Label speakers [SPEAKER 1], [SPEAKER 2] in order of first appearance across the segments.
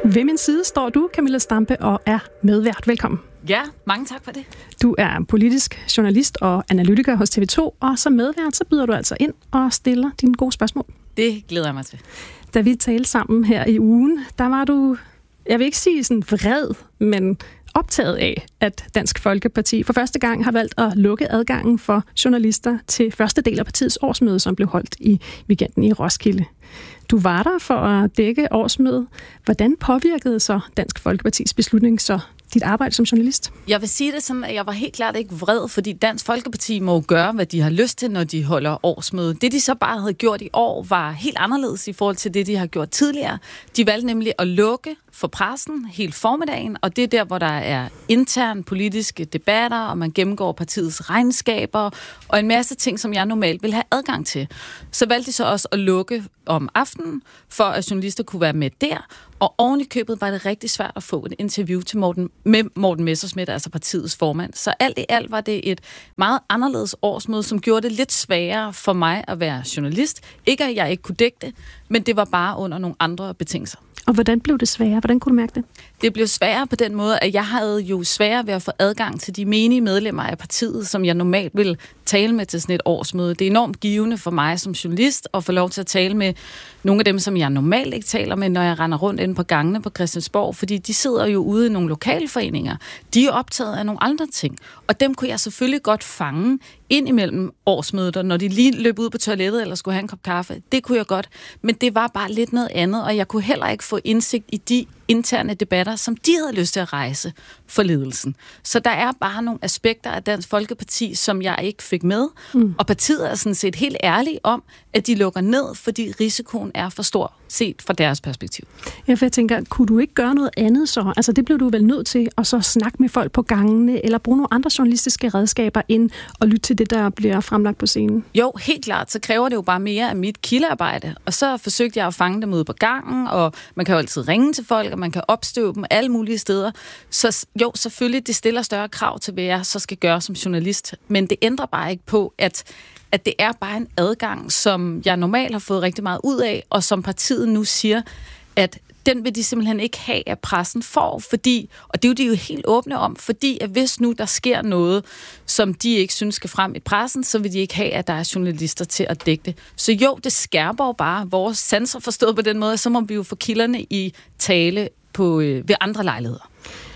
[SPEAKER 1] Ved min side står du, Camilla Stampe, og er medvært. Velkommen.
[SPEAKER 2] Ja, mange tak for det.
[SPEAKER 1] Du er politisk journalist og analytiker hos TV2, og som medvært, så byder du altså ind og stiller dine gode spørgsmål.
[SPEAKER 2] Det glæder jeg mig til.
[SPEAKER 1] Da vi talte sammen her i ugen, der var du, jeg vil ikke sige sådan vred, men optaget af, at Dansk Folkeparti for første gang har valgt at lukke adgangen for journalister til første del af partiets årsmøde, som blev holdt i weekenden i Roskilde. Du var der for at dække årsmødet. Hvordan påvirkede så Dansk Folkepartis beslutning så dit arbejde som journalist?
[SPEAKER 2] Jeg vil sige det sådan, at jeg var helt klart ikke vred, fordi Dansk Folkeparti må gøre, hvad de har lyst til, når de holder årsmøde. Det, de så bare havde gjort i år, var helt anderledes i forhold til det, de har gjort tidligere. De valgte nemlig at lukke for pressen helt formiddagen, og det er der, hvor der er interne politiske debatter, og man gennemgår partiets regnskaber, og en masse ting, som jeg normalt vil have adgang til. Så valgte de så også at lukke om aftenen, for at journalister kunne være med der, og oven i købet var det rigtig svært at få et interview med Morten Messerschmidt, altså partiets formand. Så alt i alt var det et meget anderledes årsmøde, som gjorde det lidt sværere for mig at være journalist. Ikke at jeg ikke kunne dække det, men det var bare under nogle andre betingelser.
[SPEAKER 1] Og hvordan blev det sværere? Hvordan kunne du mærke det?
[SPEAKER 2] Det blev sværere på den måde, at jeg havde jo sværere ved at få adgang til de menige medlemmer af partiet, som jeg normalt ville tale med til sådan et årsmøde. Det er enormt givende for mig som journalist at få lov til at tale med nogle af dem, som jeg normalt ikke taler med, når jeg render rundt inde på gangene på Christiansborg, fordi de sidder jo ude i nogle lokalforeninger. De er optaget af nogle andre ting, og dem kunne jeg selvfølgelig godt fange ind imellem årsmøder, når de lige løb ud på toilettet eller skulle have en kop kaffe. Det kunne jeg godt, men det var bare lidt noget andet, og jeg kunne heller ikke få indsigt i de interne debatter, som de havde lyst til at rejse for ledelsen. Så der er bare nogle aspekter af Dansk Folkeparti, som jeg ikke fik med, og partiet er sådan set helt ærlige om, at de lukker ned, fordi risikoen er for stor set fra deres perspektiv.
[SPEAKER 1] Ja, for jeg tænker, kunne du ikke gøre noget andet så? Altså det blev du vel nødt til at så snakke med folk på gangene, eller bruge nogle andre journalistiske redskaber ind og lytte til det, der bliver fremlagt på scenen?
[SPEAKER 2] Jo, helt klart. Så kræver det jo bare mere af mit kildearbejde. Og så forsøgte jeg at fange dem ude på gangen, og man kan jo altid ringe til folk, og man kan opstøve dem alle mulige steder. Så jo, selvfølgelig, det stiller større krav til, hvad jeg så skal gøre som journalist. Men det ændrer bare ikke på, at det er bare en adgang, som jeg normalt har fået rigtig meget ud af, og som partiet nu siger, at den vil de simpelthen ikke have, at pressen får, fordi, og det er jo de jo helt åbne om, fordi at hvis nu der sker noget, som de ikke synes skal frem i pressen, så vil de ikke have, at der er journalister til at dække det. Så jo, det skærper jo bare vores sanser forstået på den måde, så må vi jo få kilderne i tale ved andre lejligheder.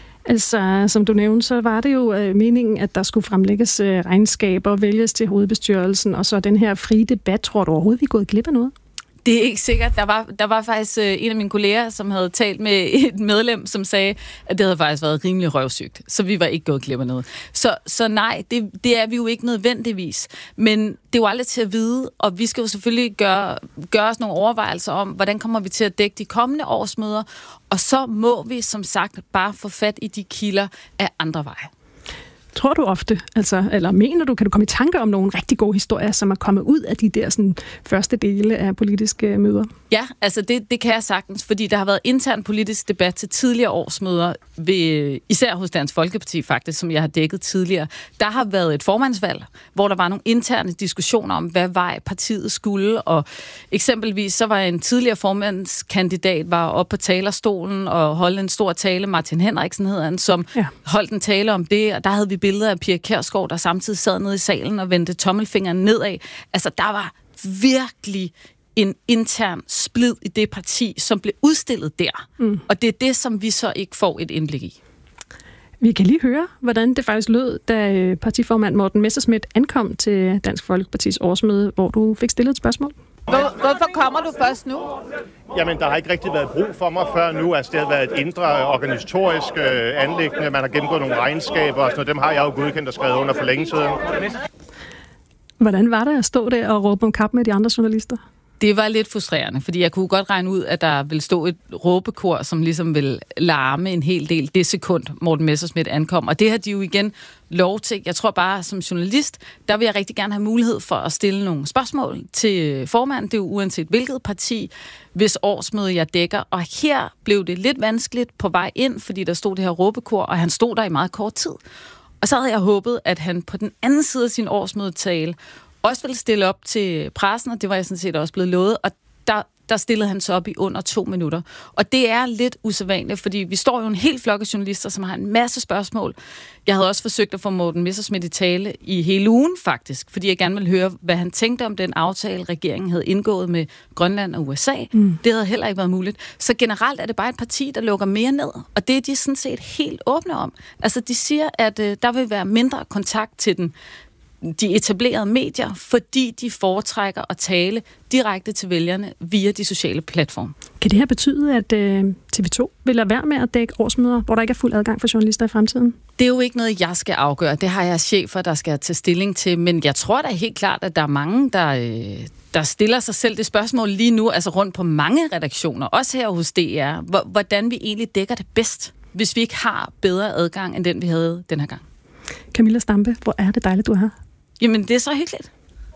[SPEAKER 1] Altså, som du nævnte, så var det jo meningen, at der skulle fremlægges regnskaber, vælges til hovedbestyrelsen, og så den her frie debat. Tror du overhovedet, vi er gået glip af noget?
[SPEAKER 2] Det er ikke sikkert. Der var faktisk en af mine kolleger, som havde talt med et medlem, som sagde, at det havde faktisk været rimelig røvsygt. Så vi var ikke gået glip af noget. Så nej, det er vi jo ikke nødvendigvis. Men det er jo aldrig til at vide, og vi skal jo selvfølgelig gøre os nogle overvejelser om, hvordan kommer vi til at dække de kommende årsmøder, og så må vi som sagt bare få fat i de kilder af andre veje.
[SPEAKER 1] Tror du ofte, eller mener du, kan du komme i tanke om nogle rigtig gode historier, som er kommet ud af de der sådan, første dele af politiske møder?
[SPEAKER 2] Ja, altså det kan jeg sagtens, fordi der har været intern politisk debat til tidligere årsmøder, især hos Dansk Folkeparti faktisk, som jeg har dækket tidligere. Der har været et formandsvalg, hvor der var nogle interne diskussioner om, hvad vej partiet skulle, og eksempelvis så var en tidligere formandskandidat var oppe på talerstolen og holdt en stor tale, Martin Henriksen hedder han, som holdt en tale om det, og der havde vi billeder af Pia Kjærsgaard, der samtidig sad nede i salen og vendte tommelfingeren nedad. Altså, der var virkelig en intern splid i det parti, som blev udstillet der. Og det er det, som vi så ikke får et indblik i.
[SPEAKER 1] Vi kan lige høre, hvordan det faktisk lød, da partiformand Morten Messerschmidt ankom til Dansk Folkepartis årsmøde, hvor du fik stillet et spørgsmål.
[SPEAKER 2] Hvorfor kommer du først nu?
[SPEAKER 3] Jamen, der har ikke rigtig været brug for mig før nu. Altså, det har været et indre organisatorisk anliggende. Man har gennemgået nogle regnskaber og sådan noget. Dem har jeg jo godkendt og skrevet under for længe siden.
[SPEAKER 1] Hvordan var det at stå der og råbe om kap med de andre journalister?
[SPEAKER 2] Det var lidt frustrerende, fordi jeg kunne godt regne ud, at der ville stå et råbekor, som ligesom ville larme en hel del det sekund, Morten Messerschmidt ankom. Og det har de jo igen lov til. Jeg tror bare, som journalist, der vil jeg rigtig gerne have mulighed for at stille nogle spørgsmål til formanden. Det er jo uanset hvilket parti, hvis årsmøde jeg dækker. Og her blev det lidt vanskeligt på vej ind, fordi der stod det her råbekor, og han stod der i meget kort tid. Og så havde jeg håbet, at han på den anden side af sin årsmødetale også ville stille op til pressen, og det var jeg sådan set også blevet lovet. Og der stillede han sig op i under 2 minutter. Og det er lidt usædvanligt, fordi vi står jo en hel flok af journalister, som har en masse spørgsmål. Jeg havde også forsøgt at få Morten Messerschmidt i tale i hele ugen, faktisk, fordi jeg gerne ville høre, hvad han tænkte om den aftale, regeringen havde indgået med Grønland og USA. Det havde heller ikke været muligt. Så generelt er det bare et parti, der lukker mere ned, og det er de sådan set helt åbne om. Altså, de siger, at der vil være mindre kontakt til de etablerede medier, fordi de foretrækker at tale direkte til vælgerne via de sociale platforme.
[SPEAKER 1] Kan det her betyde, at TV2 vil lade være med at dække årsmøder, hvor der ikke er fuld adgang for journalister i fremtiden?
[SPEAKER 2] Det er jo ikke noget, jeg skal afgøre. Det har jeg chefer, der skal tage stilling til. Men jeg tror da helt klart, at der er mange, der stiller sig selv det spørgsmål lige nu, altså rundt på mange redaktioner, også her hos DR, hvordan vi egentlig dækker det bedst, hvis vi ikke har bedre adgang, end den vi havde den her gang.
[SPEAKER 1] Camilla Stampe, hvor er det dejligt, du er her.
[SPEAKER 2] Jamen, det er så hyggeligt.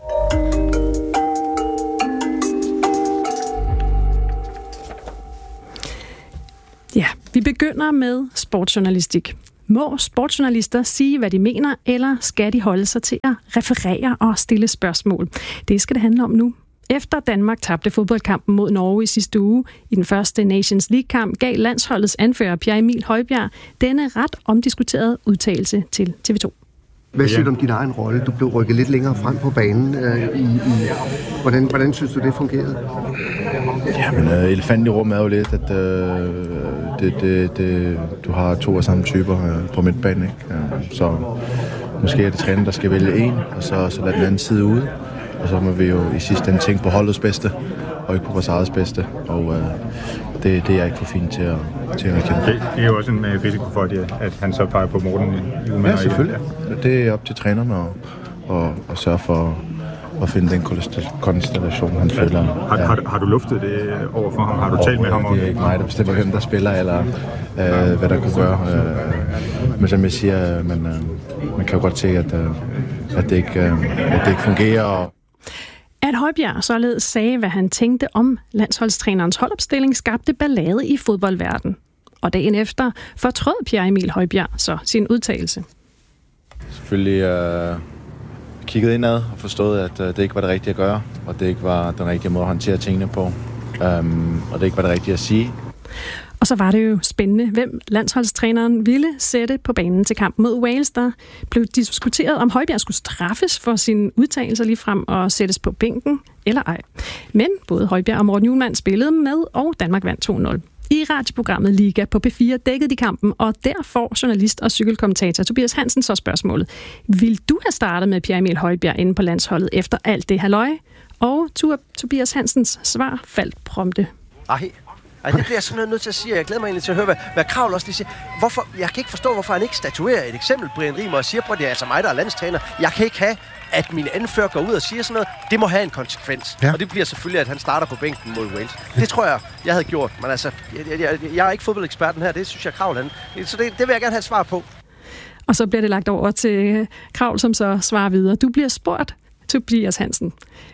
[SPEAKER 1] Ja, vi begynder med sportsjournalistik. Må sportsjournalister sige, hvad de mener, eller skal de holde sig til at referere og stille spørgsmål? Det skal det handle om nu. Efter Danmark tabte fodboldkampen mod Norge i sidste uge i den første Nations League-kamp, gav landsholdets anfører Pierre Emil Højbjerg denne ret omdiskuterede udtalelse til TV2.
[SPEAKER 4] Hvad siger du om din egen rolle? Du blev rykket lidt længere frem på banen. Hvordan synes du, det fungerede?
[SPEAKER 5] Jamen, elefanten i rummet er jo lidt, at du har 2 af samme typer på midtbanen, ikke? Så måske er det træneren, der skal vælge en, og så lade den anden side ude. Og så må vi jo i sidste ende tænke på holdets bedste, og ikke på vores eget bedste. Og det er jeg ikke for fint til at erkende.
[SPEAKER 6] Det er jo også en risiko for, at han så peger på Morten.
[SPEAKER 5] Ja, selvfølgelig. Det er op til træneren at sørge for at finde den konstellation, han føler.
[SPEAKER 6] Har du luftet det over for ham? Har du talt med ham om
[SPEAKER 5] det? Det er ikke mig, der bestemmer, hvem der spiller, eller hvad der kunne gøre. Men som jeg siger, man kan jo godt se, at det ikke fungerer.
[SPEAKER 1] At Højbjerg således sagde, hvad han tænkte om landsholdstrænerens holdopstilling, skabte ballade i fodboldverdenen. Og dagen efter fortrød Pierre Emil Højbjerg så sin udtalelse.
[SPEAKER 5] Selvfølgelig kigget indad og forstået, at det ikke var det rigtige at gøre, og det ikke var den rigtige måde at håndtere tingene på, og det ikke var det rigtige at sige.
[SPEAKER 1] Og så var det jo spændende, hvem landsholdstræneren ville sætte på banen til kampen mod Wales. Der blev diskuteret, om Højbjerg skulle straffes for sine udtalelser lige frem og sættes på bænken eller ej. Men både Højbjerg og Morten Hjulmand spillede med, og Danmark vandt 2-0. I radioprogrammet Liga på P4 dækkede de kampen, og der får journalist og cykelkommentator Tobias Hansen så spørgsmålet. Vil du have startet med Pierre Emil Højbjerg inde på landsholdet efter alt det halløj? Og Tobias Hansens svar faldt prompte.
[SPEAKER 7] Ej, det bliver jeg simpelthen nødt til at sige. Jeg glæder mig egentlig til at høre, hvad Kravl også lige siger. Jeg kan ikke forstå, hvorfor han ikke statuerer et eksempel, Brian Rimer, og siger på, at det er altså mig, der er landstræner. Jeg kan ikke have, at min anfører går ud og siger sådan noget. Det må have en konsekvens. Ja. Og det bliver selvfølgelig, at han starter på bænken mod Wales. Det tror jeg havde gjort. Men altså, jeg er ikke fodboldeksperten her. Det synes jeg, Kravl han. Så det vil jeg gerne have et svar på. Og så bliver det lagt over til Kravl, som så svarer videre. Du bliver spurgt, Tobias Hansen.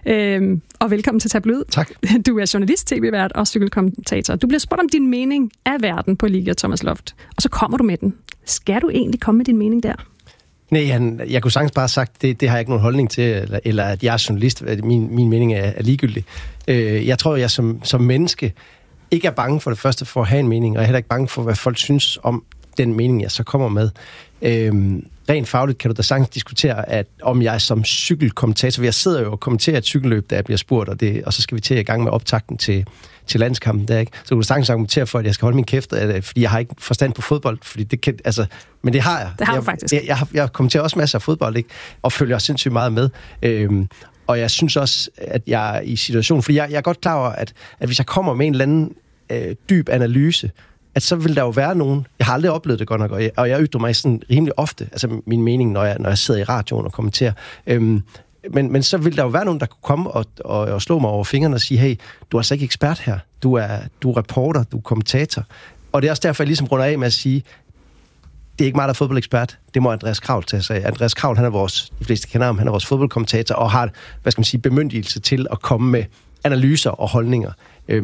[SPEAKER 7] Og velkommen til Tabloid.
[SPEAKER 4] Tak.
[SPEAKER 1] Du er journalist, tv-vært og cykelkommentator. Du bliver spurgt om din mening af verden på Liga, Thomas Loft. Og så kommer du med den. Skal du egentlig komme med din mening der?
[SPEAKER 8] Nej, jeg kunne sagtens bare have sagt, det har jeg ikke nogen holdning til, eller at jeg er journalist, min mening er ligegyldig. Jeg tror, jeg som menneske ikke er bange for det første for at have en mening, og jeg er heller ikke bange for, hvad folk synes om den mening, jeg så kommer med. Rent fagligt kan du da sagtens diskutere, om jeg som cykelkommentator, jeg sidder jo og kommenterer et cykelløb, der bliver spurgt, og så skal vi til i gang med optakten til landskampen der, ikke? Så du kan sagtens argumentere for, at jeg skal holde min kæft, fordi jeg har ikke forstand på fodbold, fordi det kan, altså, men det har jeg.
[SPEAKER 1] Det har du faktisk.
[SPEAKER 8] Jeg kommenterer også masser af fodbold, ikke? Og følger også sindssygt meget med. Og jeg synes også, at jeg er i situationen, fordi jeg er godt klar over, at hvis jeg kommer med en eller anden dyb analyse, at så vil der jo være nogen, jeg har aldrig oplevet det godt nok, og jeg ytrer mig sådan rimelig ofte, altså min mening, når jeg sidder i radioen og kommenterer. Men så vil der jo være nogen, der kunne komme og slå mig over fingrene og sige, hey, du er altså ikke ekspert her, du er reporter, du er kommentator. Og det er også derfor, jeg ligesom runder af med at sige, det er ikke mig, der er fodboldekspert, det må Andreas Kravl tage sig af. Andreas Kravl, han er de fleste kender ham, han er vores fodboldkommentator, og har, bemyndigelse til at komme med analyser og holdninger.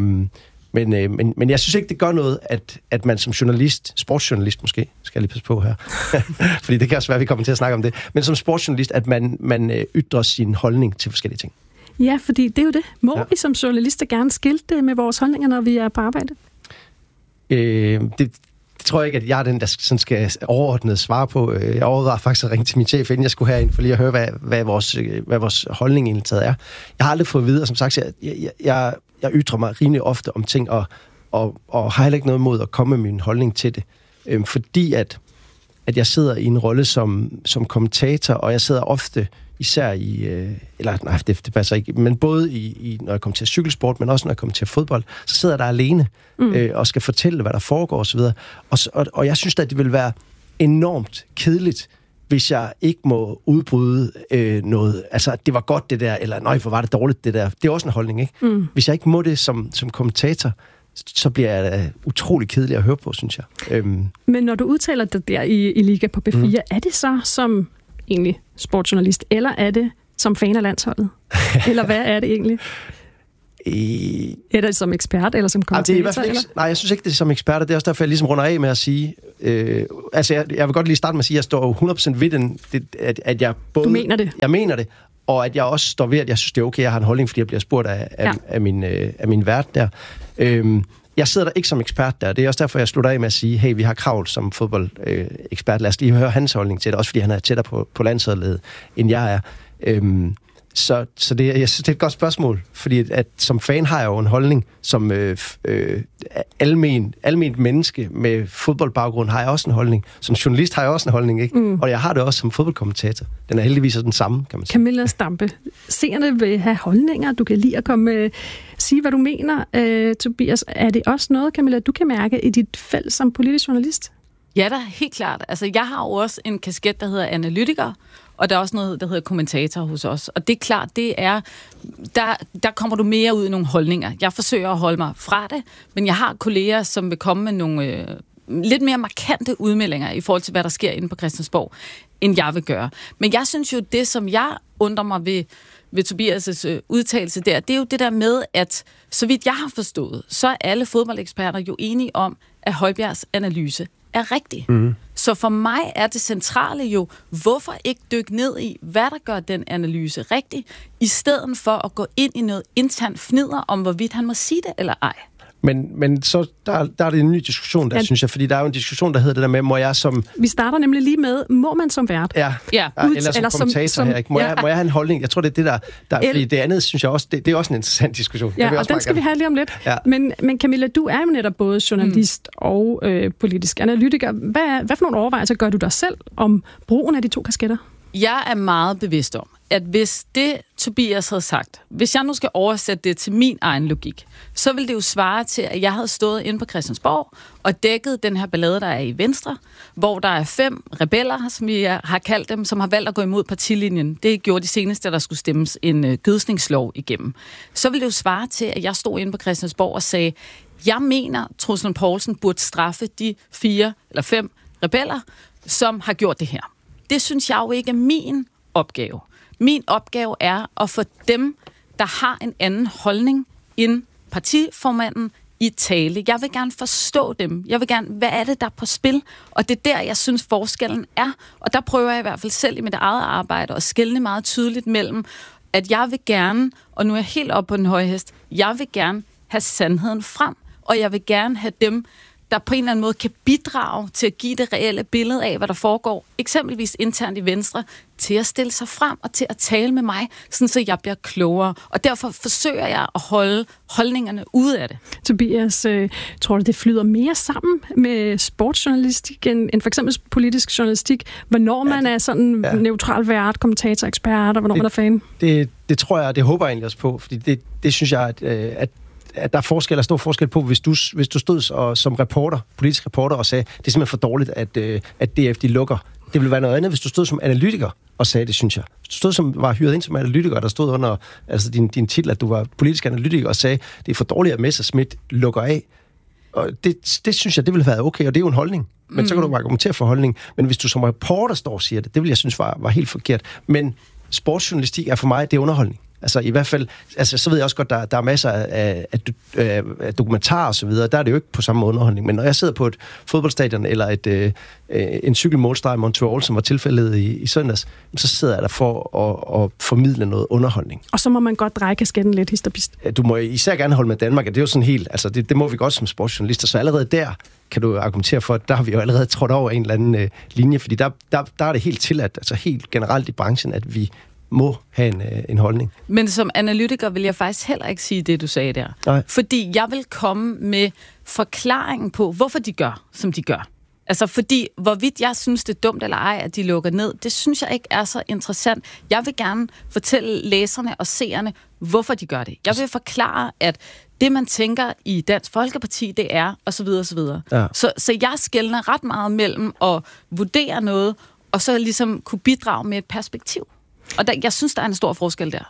[SPEAKER 8] Men jeg synes ikke, det gør noget, at man som journalist, sportsjournalist måske, skal jeg lige passe på her, fordi det kan også være, at vi kommer til at snakke om det, men som sportsjournalist, at man ytrer sin holdning til forskellige ting.
[SPEAKER 1] Ja, fordi det er jo det. Må vi som journalister gerne skilte med vores holdninger, når vi er på arbejde?
[SPEAKER 8] Det tror jeg ikke, at jeg er den, der sådan skal overordnet svare på. Jeg overvejede faktisk at ringe til min chef, inden jeg skulle herind, for lige at høre, hvad vores holdning egentlig taget er. Jeg har aldrig fået at vide, og som sagt, jeg ytrer mig rimelig ofte om ting, og har heller ikke noget mod at komme med min holdning til det. Fordi at jeg sidder i en rolle som kommentator, og jeg sidder ofte især det passer ikke, men både når jeg kommer til cykelsport, men også når jeg kommer til fodbold, så sidder jeg der alene og skal fortælle, hvad der foregår osv. Og jeg synes at det vil være enormt kedeligt, hvis jeg ikke må udbryde noget. Altså, det var godt det der, eller nej, hvor var det dårligt det der. Det er også en holdning, ikke? Hvis jeg ikke må det som kommentator, så bliver jeg utrolig kedelig at høre på, synes jeg.
[SPEAKER 1] Men når du udtaler det der i Liga på B4, er det så som egentlig sportsjournalist, eller er det som fan af landsholdet? Eller hvad er det egentlig? Er det som ekspert, eller som kommentator?
[SPEAKER 8] Det er i hvert fald ikke, nej, jeg synes ikke, det er som ekspert. Det er også derfor, jeg ligesom runder af med at sige... jeg vil godt lige starte med at sige, at jeg står 100% ved den, at jeg både...
[SPEAKER 1] Du mener det?
[SPEAKER 8] Jeg mener det, og at jeg også står ved, at jeg synes, det er okay, jeg har en holdning, fordi jeg bliver spurgt af min vært der. Jeg sidder der ikke som ekspert der. Det er også derfor, jeg slutter af med at sige, hey, vi har Kravl som fodboldekspert. Lad os lige høre hans holdning til det, også fordi han er tættere på landsholdet, end jeg er. Så jeg synes, det er et godt spørgsmål, fordi at som fan har jeg jo en holdning, som alment menneske med fodboldbaggrund har jeg også en holdning. Som journalist har jeg også en holdning, ikke? Og jeg har det også som fodboldkommentator. Den er heldigvis den samme, kan man sige.
[SPEAKER 1] Camilla Stampe, seerne vil have holdninger. Du kan lige at sige, hvad du mener. Tobias, er det også noget, Camilla, du kan mærke i dit felt som politisk journalist?
[SPEAKER 2] Ja, da, helt klart. Altså, jeg har jo også en kasket, der hedder analytiker, og der er også noget, der hedder kommentator hos os. Og det er klart, det er, der kommer du mere ud i nogle holdninger. Jeg forsøger at holde mig fra det, men jeg har kolleger, som vil komme med nogle lidt mere markante udmeldinger i forhold til, hvad der sker inde på Christiansborg, end jeg vil gøre. Men jeg synes jo, det som jeg undrer mig ved Tobias' udtalelse der, det er jo det der med, at så vidt jeg har forstået, så er alle fodboldeksperter jo enige om, at Højbjergs analyse er rigtig. Så for mig er det centrale jo, hvorfor ikke dykke ned i, hvad der gør den analyse rigtig, i stedet for at gå ind i noget internt fnidder om, hvorvidt han må sige det eller ej.
[SPEAKER 8] Men så der er det en ny diskussion, der synes jeg, fordi der er jo en diskussion, der hedder det der med, må jeg som...
[SPEAKER 1] Vi starter nemlig lige med, må man som vært?
[SPEAKER 8] Ja. Eller som kommentator her, ikke? Må jeg have en holdning? Jeg tror, det er det, der fordi det andet, synes jeg også, det er også en interessant diskussion.
[SPEAKER 1] Ja, og den skal vi have lige om lidt. Ja. Men Camilla, du er jo netop både journalist og politisk analytiker. Hvad for nogle overvejelser gør du dig selv om brugen af de to kasketter?
[SPEAKER 2] Jeg er meget bevidst om, at hvis det, Tobias havde sagt, hvis jeg nu skal oversætte det til min egen logik, så ville det jo svare til, at jeg havde stået inde på Christiansborg og dækket den her ballade, der er i Venstre, hvor der er 5 rebeller, som vi har kaldt dem, som har valgt at gå imod partilinjen. Det gjorde de seneste, der skulle stemmes en gødskningslov igennem. Så ville det jo svare til, at jeg stod inde på Christiansborg og sagde, jeg mener, Troels Lund Poulsen burde straffe de 4 eller 5 rebeller, som har gjort det her. Det synes jeg jo ikke er min opgave. Min opgave er at få dem, der har en anden holdning end partiformanden, i tale. Jeg vil gerne forstå dem. Jeg vil gerne, hvad er det, der er på spil? Og det er der, jeg synes, forskellen er. Og der prøver jeg i hvert fald selv i mit eget arbejde at skelne meget tydeligt mellem, at jeg vil gerne, og nu er jeg helt oppe på den høje hest, jeg vil gerne have sandheden frem, og jeg vil gerne have dem, der på en eller anden måde kan bidrage til at give det reelle billede af, hvad der foregår, eksempelvis internt i Venstre, til at stille sig frem og til at tale med mig, sådan så jeg bliver klogere. Og derfor forsøger jeg at holde holdningerne ude af det.
[SPEAKER 1] Tobias, tror du, det flyder mere sammen med sportsjournalistik end for eksempel politisk journalistik? Hvornår man er sådan neutral vært, kommentator, ekspert, og hvornår man er fan?
[SPEAKER 8] Det tror jeg, det håber jeg egentlig også på, fordi det synes jeg, at der er stor forskel på, hvis du stod som reporter, politisk reporter, og sagde, det er simpelthen for dårligt, at DF de lukker. Det ville være noget andet, hvis du stod som analytiker og sagde det, synes jeg. Hvis du stod var hyret ind som analytiker, der stod under altså din titel, at du var politisk analytiker, og sagde, det er for dårligt, at Messerschmidt lukker af. Og det synes jeg, det ville være okay, og det er jo en holdning. Men så kan du argumentere for holdning. Men hvis du som reporter står og siger det vil jeg synes var helt forkert. Men sportsjournalistik er for mig, det er underholdning. Altså i hvert fald, altså så ved jeg også godt, der er masser af dokumentarer og så videre, der er det jo ikke på samme underholdning, men når jeg sidder på et fodboldstadion eller en cykelmålstreg i Montreal, som var tilfældet i søndags, så sidder jeg der for at formidle noget underholdning.
[SPEAKER 1] Og så må man godt dreje kasketten lidt hist.
[SPEAKER 8] Du må især gerne holde med Danmark, og det er jo sådan helt, altså det må vi godt som sportsjournalister, så allerede der kan du argumentere for, at der har vi jo allerede trådt over en eller anden linje, fordi der er det helt tilladt, altså helt generelt i branchen, at vi må have en holdning.
[SPEAKER 2] Men som analytiker vil jeg faktisk heller ikke sige det, du sagde der.
[SPEAKER 8] Nej.
[SPEAKER 2] Fordi jeg vil komme med forklaringen på, hvorfor de gør, som de gør. Altså fordi, hvorvidt jeg synes, det er dumt eller ej, at de lukker ned, det synes jeg ikke er så interessant. Jeg vil gerne fortælle læserne og seerne, hvorfor de gør det. Jeg vil forklare, at det, man tænker i Dansk Folkeparti, det er, og så videre, og så videre. Ja. Så jeg skelner ret meget mellem at vurdere noget, og så ligesom kunne bidrage med et perspektiv. Og jeg synes, der er en stor forskel der.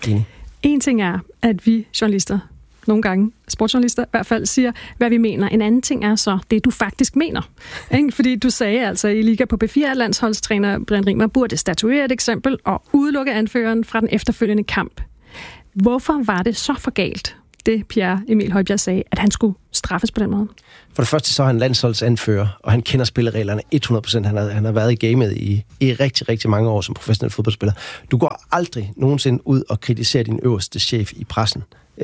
[SPEAKER 1] En ting er, at vi journalister, nogle gange sportsjournalister i hvert fald, siger, hvad vi mener. En anden ting er så det, du faktisk mener. Fordi du sagde altså i Liga på B4, at landsholdstræner Brian Rimer burde statuere et eksempel og udelukke anføreren fra den efterfølgende kamp. Hvorfor var det så for galt, det Pierre Emil Højbjerg sagde, at han skulle straffes på den måde?
[SPEAKER 8] For det første så er han landsholdsanfører, og han kender spillereglerne 100%. Han har været i gamet i rigtig, rigtig mange år som professionel fodboldspiller. Du går aldrig nogensinde ud og kritiserer din øverste chef i pressen.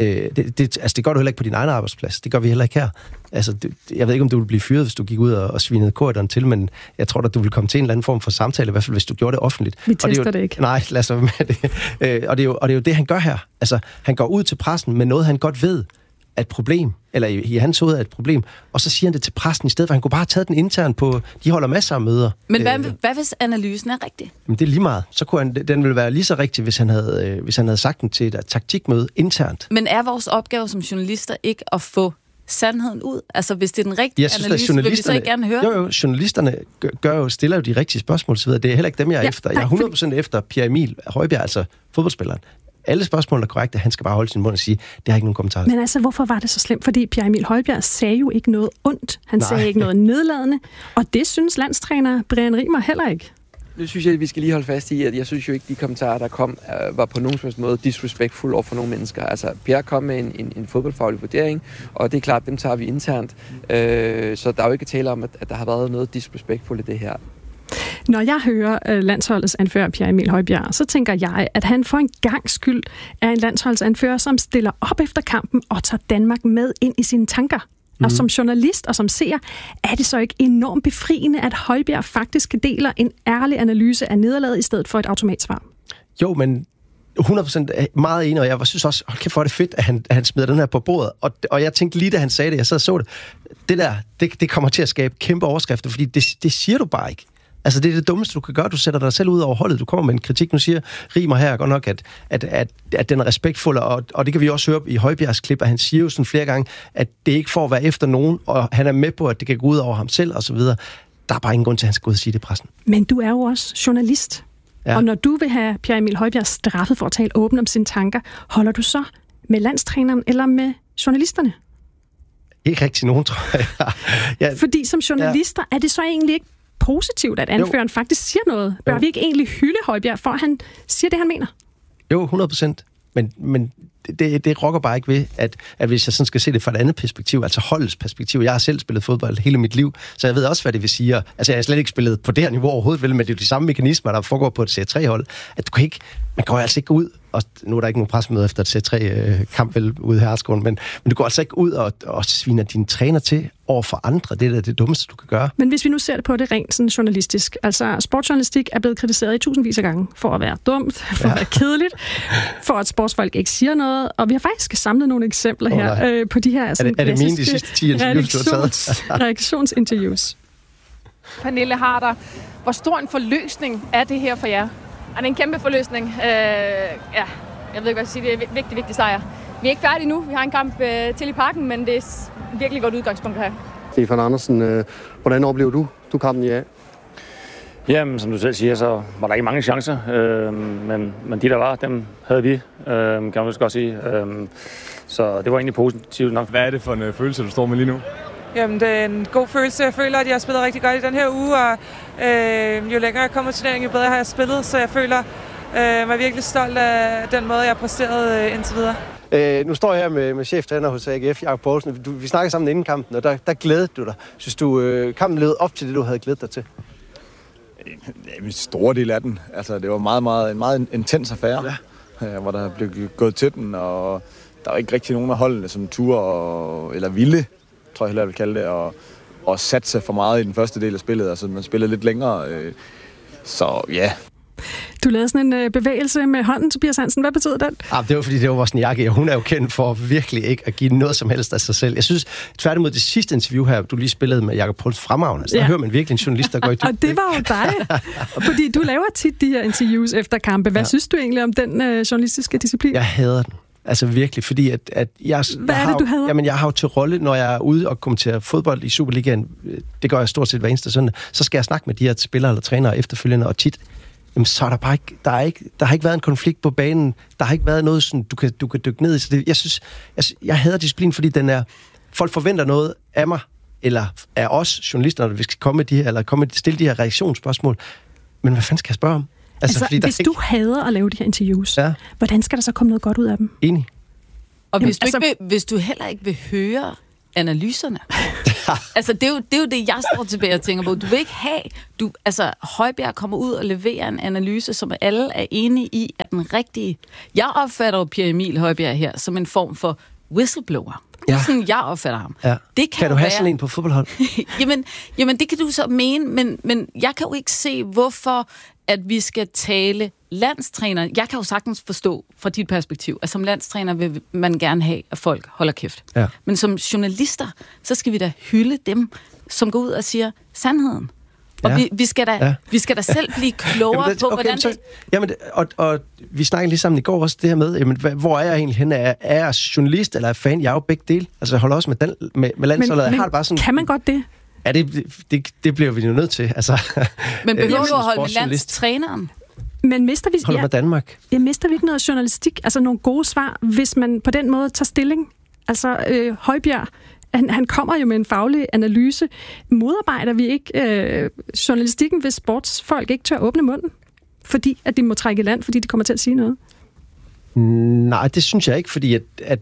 [SPEAKER 8] Det gør du heller ikke på din egen arbejdsplads. Det gør vi heller ikke her. Altså, jeg ved ikke, om du ville blive fyret, hvis du gik ud og svinede korridoren til, men jeg tror, at du ville komme til en eller anden form for samtale, i hvert fald hvis du gjorde det offentligt.
[SPEAKER 1] Vi tester det ikke.
[SPEAKER 8] Nej, lad os være med det. Og det er jo det, han gør her. Altså, han går ud til pressen med noget, han godt ved er et problem, eller i hans hoved er et problem, og så siger han det til pressen i stedet for. Han kunne bare have taget den internt på, de holder masser af møder.
[SPEAKER 2] Men hvad hvis analysen er rigtig?
[SPEAKER 8] Men det er lige meget. Så kunne den ville være lige så rigtig, hvis han havde sagt den til et taktikmøde internt.
[SPEAKER 2] Men er vores opgave som journalister ikke at få sandheden ud? Altså, hvis det er den rigtige analyse, vil vi så ikke gerne høre?
[SPEAKER 8] Jo, journalisterne stiller jo de rigtige spørgsmål, så videre. Det er heller ikke dem, jeg er efter. Jeg er 100% efter Pierre Emil Højbjerg, altså fodboldspilleren. Alle spørgsmål er korrekte, han skal bare holde sin mund og sige, det har ikke nogen kommentarer.
[SPEAKER 1] Men altså, hvorfor var det så slemt? Fordi Pierre Emil Højbjerg sagde jo ikke noget ondt. Han sagde ikke noget nedladende. Og det synes landstræner Brian Rimer heller ikke.
[SPEAKER 9] Nu synes jeg, at vi skal lige holde fast i, at jeg synes jo ikke, de kommentarer, der kom, var på nogen som helst måde disrespectful over for nogle mennesker. Altså, Pierre kom med en fodboldfaglig vurdering, og det er klart, dem tager vi internt. Så der er jo ikke tale om, at der har været noget disrespectful i det her.
[SPEAKER 1] Når jeg hører landsholdets anfører Pierre Emil Højbjerg, så tænker jeg, at han for en gangs skyld er en landsholdsanfører, som stiller op efter kampen og tager Danmark med ind i sine tanker. Og som journalist og som seer, er det så ikke enormt befriende, at Højbjerg faktisk deler en ærlig analyse af nederlaget i stedet for et automatsvar?
[SPEAKER 8] Jo, men 100% meget enig, og jeg synes også, hold kæft, hvor er det fedt, at han smider den her på bordet. Og jeg tænkte lige, da han sagde det, jeg sad og så det, det kommer til at skabe kæmpe overskrifter, fordi det siger du bare ikke. Altså, det er det dummeste, du kan gøre. Du sætter dig selv ud over holdet. Du kommer med en kritik. Nu siger Rimer her godt nok, at den er respektfuld, og det kan vi også høre i Højbjergs klip, at han siger jo sådan flere gange, at det ikke får at være efter nogen, og han er med på, at det kan gå ud over ham selv, og så videre. Der er bare ingen grund til, at han skal gå ud og sige det i pressen.
[SPEAKER 1] Men du er jo også journalist. Ja. Og når du vil have Pierre Emil Højbjerg straffet for at tale åbent om sine tanker, holder du så med landstræneren eller med journalisterne?
[SPEAKER 8] Ikke rigtig nogen, tror jeg.
[SPEAKER 1] Ja. Fordi som journalister er det så egentlig ikke positivt, at anføreren faktisk siger noget. Bør vi ikke egentlig hylde Højbjerg, for at han siger det, han mener?
[SPEAKER 8] Jo, 100%. Men det rokker bare ikke ved, at hvis jeg sådan skal se det fra et andet perspektiv, altså holdets perspektiv. Jeg har selv spillet fodbold hele mit liv, så jeg ved også, hvad det vil sige. Altså, jeg har slet ikke spillet på det her niveau overhovedet, men det er jo de samme mekanismer, der foregår på et C3-hold. At du kan ikke, man går altså ikke ud, og nu er der ikke nogen pressemøde efter et C3-kamp ude i Herskolen, men du går altså ikke ud og sviner dine træner til over for andre. Det er det dummeste, du kan gøre.
[SPEAKER 1] Men hvis vi nu ser det på det rent sådan journalistisk, altså sportsjournalistik er blevet kritiseret i tusindvis af gange for at være dumt, for at være kedeligt, for at sportsfolk ikke siger noget, og vi har faktisk samlet nogle eksempler her på de her sådan,
[SPEAKER 8] er det mine de sidste 10 interviews, du har taget?
[SPEAKER 1] Reaktionsinterviews.
[SPEAKER 10] Pernille Harder, hvor stor en forløsning er det her for jer? Det er en kæmpe forløsning. Jeg ved ikke, hvad jeg skal sige. Det er en vigtig sejr. Vi er ikke færdige nu. Vi har en kamp til i parken, men det er virkelig godt udgangspunkt her.
[SPEAKER 11] Stefan Andersen, hvordan oplever du kampen i dag?
[SPEAKER 12] Jamen, som du selv siger, så var der ikke mange chancer. Men de, der var, dem havde vi, kan man godt sige. Så det var egentlig positivt nok.
[SPEAKER 13] Hvad er det for en følelse, du står med lige nu?
[SPEAKER 14] Jamen, det er en god følelse. Jeg føler, at jeg har spillet rigtig godt i den her uge, og jo længere jeg kommer til turneringen, jo bedre har jeg spillet, så jeg føler, var virkelig stolt af den måde, jeg præsterede indtil videre.
[SPEAKER 8] Nu står jeg her med cheftræner hos AGF, Jakob Poulsen. Vi snakkede sammen inden kampen, og der glædede du dig. Synes du, kampen levede op til det, du havde glædet dig til?
[SPEAKER 13] En stor del af den. Altså, det var en meget intens affære, hvor der blev gået til den, og der var ikke rigtig nogen af holdene, som turde eller ville, tror jeg hellere, jeg vil kalde det, og satse for meget i den første del af spillet. Altså, man spillede lidt længere, så ja.
[SPEAKER 1] Du lavede sådan en bevægelse med hånden, Tobias Hansen. Hvad betød den?
[SPEAKER 8] Det var fordi, det var vores Niaki, og hun er jo kendt for virkelig ikke at give noget som helst af sig selv. Jeg synes, tværtimod det sidste interview her, du lige spillede med Jakob Poulsen fremragende, så der hører man virkelig en journalist, der går i dybden.
[SPEAKER 1] Og det var jo dig. Fordi du laver tit de her interviews efter kampe. Hvad synes du egentlig om den journalistiske disciplin?
[SPEAKER 8] Jeg hader den. Altså virkelig, fordi at jeg...
[SPEAKER 1] Hvad er det, du hader?
[SPEAKER 8] Jamen, jeg har jo til rolle, når jeg er ude og kommenterer fodbold i Superligaen, det gør jeg stort set hver eneste søndag, så skal jeg snakke med de her spillere eller trænere efterfølgende, og tit, jamen, så er der bare ikke... Der har ikke været en konflikt på banen. Der har ikke været noget, sådan, du kan dykke ned i. Så det, jeg hader disciplin, fordi den er... Folk forventer noget af mig, eller af os journalister, når vi skal komme stille de her reaktionsspørgsmål. Men hvad fanden skal jeg spørge om?
[SPEAKER 1] Altså hvis du hader at lave de her interviews, hvordan skal der så komme noget godt ud af dem?
[SPEAKER 8] Enig.
[SPEAKER 2] Og hvis du heller ikke vil høre analyserne. Altså, det er jo det, jeg står tilbage og tænker på. Du vil ikke have... Højbjerg kommer ud og leverer en analyse, som alle er enige i, at den rigtige... Jeg opfatter jo Pierre Emil Højbjerg her som en form for whistleblower. Ja. Sådan, jeg opfatter ham.
[SPEAKER 8] Ja.
[SPEAKER 2] Det
[SPEAKER 8] kan du have sådan en på fodboldhold?
[SPEAKER 2] jamen, det kan du så mene, men jeg kan jo ikke se, hvorfor at vi skal tale landstræner. Jeg kan jo sagtens forstå fra dit perspektiv, at som landstræner vil man gerne have, at folk holder kæft. Ja. Men som journalister, så skal vi da hylde dem, som går ud og siger sandheden. Og vi skal da selv blive klogere på, hvordan det...
[SPEAKER 8] Jamen, og vi snakkede lige sammen i går også det her med, jamen, hvor er jeg egentlig henne? Er jeg journalist, eller er fan? Jeg er jo begge dele. Altså, jeg holder også med landsholdet. Jeg har det bare sådan...
[SPEAKER 1] Kan man godt det?
[SPEAKER 8] Ja, det bliver vi jo nødt til. Altså,
[SPEAKER 2] men behøver du at holde med landstræneren?
[SPEAKER 1] Men mister vi...
[SPEAKER 8] Holder med Danmark.
[SPEAKER 1] Mister vi ikke noget journalistik? Altså nogle gode svar, hvis man på den måde tager stilling? Altså, Højbjerg... Han kommer jo med en faglig analyse. Modarbejder vi ikke journalistikken, hvis sportsfolk ikke tør åbne munden? Fordi at de må trække i land, fordi de kommer til at sige noget?
[SPEAKER 8] Nej, det synes jeg ikke, fordi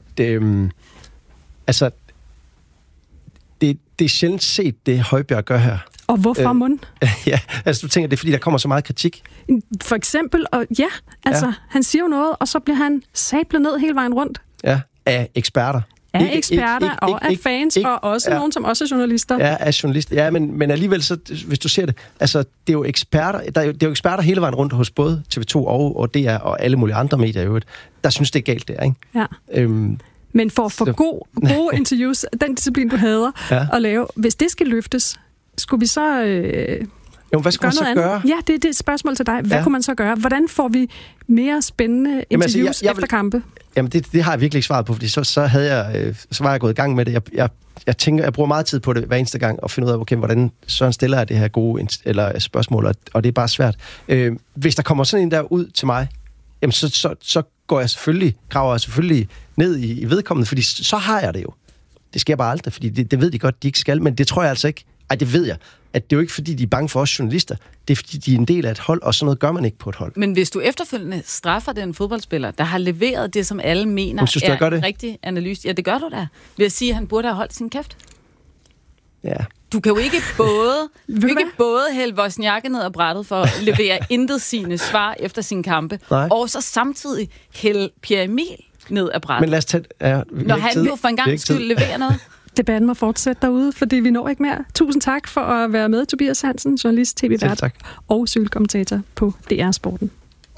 [SPEAKER 8] det er sjældent set, det Højbjerg gør her.
[SPEAKER 1] Og hvorfor mund?
[SPEAKER 8] Ja, altså du tænker, det er fordi, der kommer så meget kritik?
[SPEAKER 1] For eksempel, han siger jo noget, og så bliver han sablet ned hele vejen rundt.
[SPEAKER 8] Ja, af eksperter.
[SPEAKER 1] Af eksperter og af fans, og også nogen, som også er journalister.
[SPEAKER 8] Ja, af journalister. Ja, men alligevel, så, hvis du ser det, altså, det er jo eksperter, det er jo eksperter hele vejen rundt hos både TV2 og DR og alle mulige andre medier i øvrigt, der synes, det er galt der, ikke?
[SPEAKER 1] Ja. Men for at få gode interviews, den disciplin, du hader at lave, hvis det skal løftes, skulle vi så...
[SPEAKER 8] hvad skal man så gøre?
[SPEAKER 1] Ja, det er et spørgsmål til dig. Hvad kunne man så gøre? Hvordan får vi mere spændende interviews efter kampe?
[SPEAKER 8] Jamen, det har jeg virkelig ikke svaret på, fordi så var jeg gået i gang med det. Jeg tænker, jeg bruger meget tid på det hver eneste gang, og finde ud af, okay, hvordan Søren stiller jeg det her gode spørgsmål, og det er bare svært. Hvis der kommer sådan en der ud til mig, jamen, så graver jeg selvfølgelig ned i vedkommende, fordi så har jeg det jo. Det sker bare aldrig, fordi det ved de godt, de ikke skal, men det tror jeg altså ikke. Ej, det ved jeg. At det er jo ikke, fordi de er bange for os journalister. Det er, fordi de er en del af et hold, og sådan noget gør man ikke på et hold.
[SPEAKER 2] Men hvis du efterfølgende straffer den fodboldspiller, der har leveret det, som alle mener er en rigtig analyse, ja, det gør du da. Ved at sige, at han burde have holdt sin kæft.
[SPEAKER 8] Ja.
[SPEAKER 2] Du kan jo ikke både hælde Wozniacki ned ad brættet for at levere intetsigende svar efter sin kampe, og så samtidig hælde Pierre Emil ned ad brættet.
[SPEAKER 8] Men lad os tage...
[SPEAKER 2] når han jo for en gang skyld leverer noget.
[SPEAKER 1] Debatten må fortsætte derude, fordi vi når ikke mere. Tusind tak for at være med, Tobias Hansen, journalist, tv-vært og cykelkommentator på DR Sporten.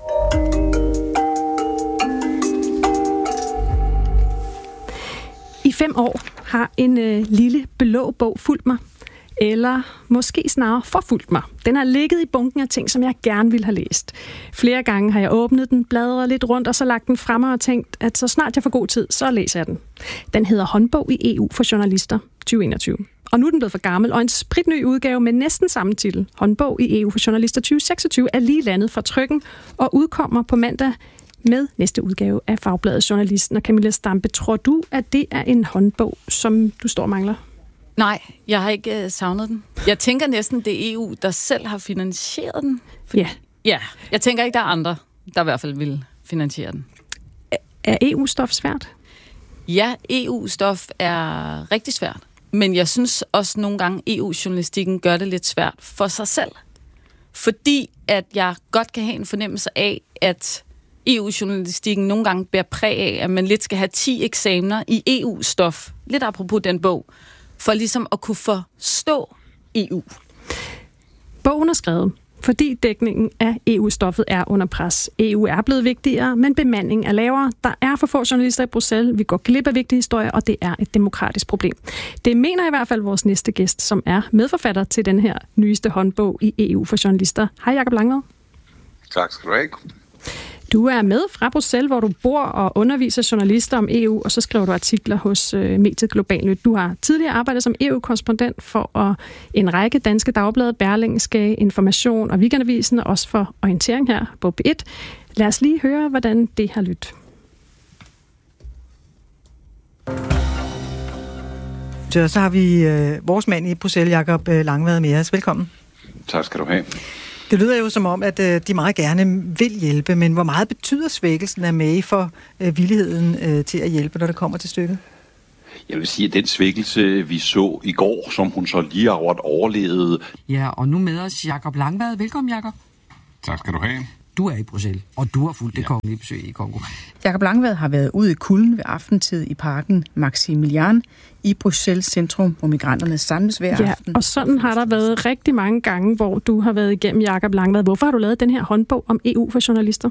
[SPEAKER 1] I 5 år har en lille blå bog fulgt mig, eller måske snarere forfulgt mig. Den har ligget i bunken af ting, som jeg gerne ville have læst. Flere gange har jeg åbnet den, bladret lidt rundt, og så lagt den frem og tænkt, at så snart jeg får god tid, så læser jeg den. Den hedder Håndbog i EU for journalister 2021. Og nu er den blevet for gammel, og en spritny udgave med næsten samme titel, Håndbog i EU for journalister 2026, er lige landet fra trykken og udkommer på mandag med næste udgave af Fagbladet Journalisten. Og Camilla Stampe, tror du, at det er en håndbog, som du står og mangler?
[SPEAKER 2] Nej, jeg har ikke savnet den. Jeg tænker næsten, det er EU, der selv har finansieret den. Ja, jeg tænker ikke, der er andre, der i hvert fald vil finansiere den.
[SPEAKER 1] Er EU-stof svært?
[SPEAKER 2] Ja, EU-stof er rigtig svært. Men jeg synes også nogle gange, EU-journalistikken gør det lidt svært for sig selv. Fordi at jeg godt kan have en fornemmelse af, at EU-journalistikken nogle gange bærer præg af, at man lidt skal have 10 eksamener i EU-stof, lidt apropos den bog, for ligesom at kunne forstå EU.
[SPEAKER 1] Bogen er skrevet, fordi dækningen af EU-stoffet er under pres. EU er blevet vigtigere, men bemandingen er lavere. Der er for få journalister i Bruxelles. Vi går glip af vigtige historier, og det er et demokratisk problem. Det mener i hvert fald vores næste gæst, som er medforfatter til den her nyeste håndbog i EU for journalister. Hej Jakob Langvad.
[SPEAKER 15] Tak skal du have.
[SPEAKER 1] Du er med fra Bruxelles, hvor du bor og underviser journalister om EU, og så skriver du artikler hos mediet Global Nyt. Du har tidligere arbejdet som EU-korrespondent for en række danske dagblade, Berlingske, Information og Weekendavisen, og også for Orientering her på P1. Lad os lige høre, hvordan det har lyttet.
[SPEAKER 16] Så har vi vores mand i Bruxelles, Jakob Langvad, med os. Velkommen.
[SPEAKER 15] Tak skal du have.
[SPEAKER 16] Det lyder jo som om, at de meget gerne vil hjælpe, men hvor meget betyder svækkelsen af May for villigheden til at hjælpe, når det kommer til stykket?
[SPEAKER 15] Jeg vil sige, at den svækkelse, vi så i går, som hun så lige har overlevede.
[SPEAKER 17] Ja, og nu med os Jakob Langvad. Velkommen, Jakob.
[SPEAKER 15] Tak skal du have.
[SPEAKER 17] Du er i Bruxelles, og du har fulgt det kongelige besøg i Kongo.
[SPEAKER 18] Jakob Langvad har været ude i kulden ved aftentid i parken Maximilian i Bruxelles centrum, hvor migranterne samles hver aften.
[SPEAKER 1] Og sådan har der været rigtig mange gange, hvor du har været igennem, Jakob Langvad. Hvorfor har du lavet den her håndbog om EU for journalister?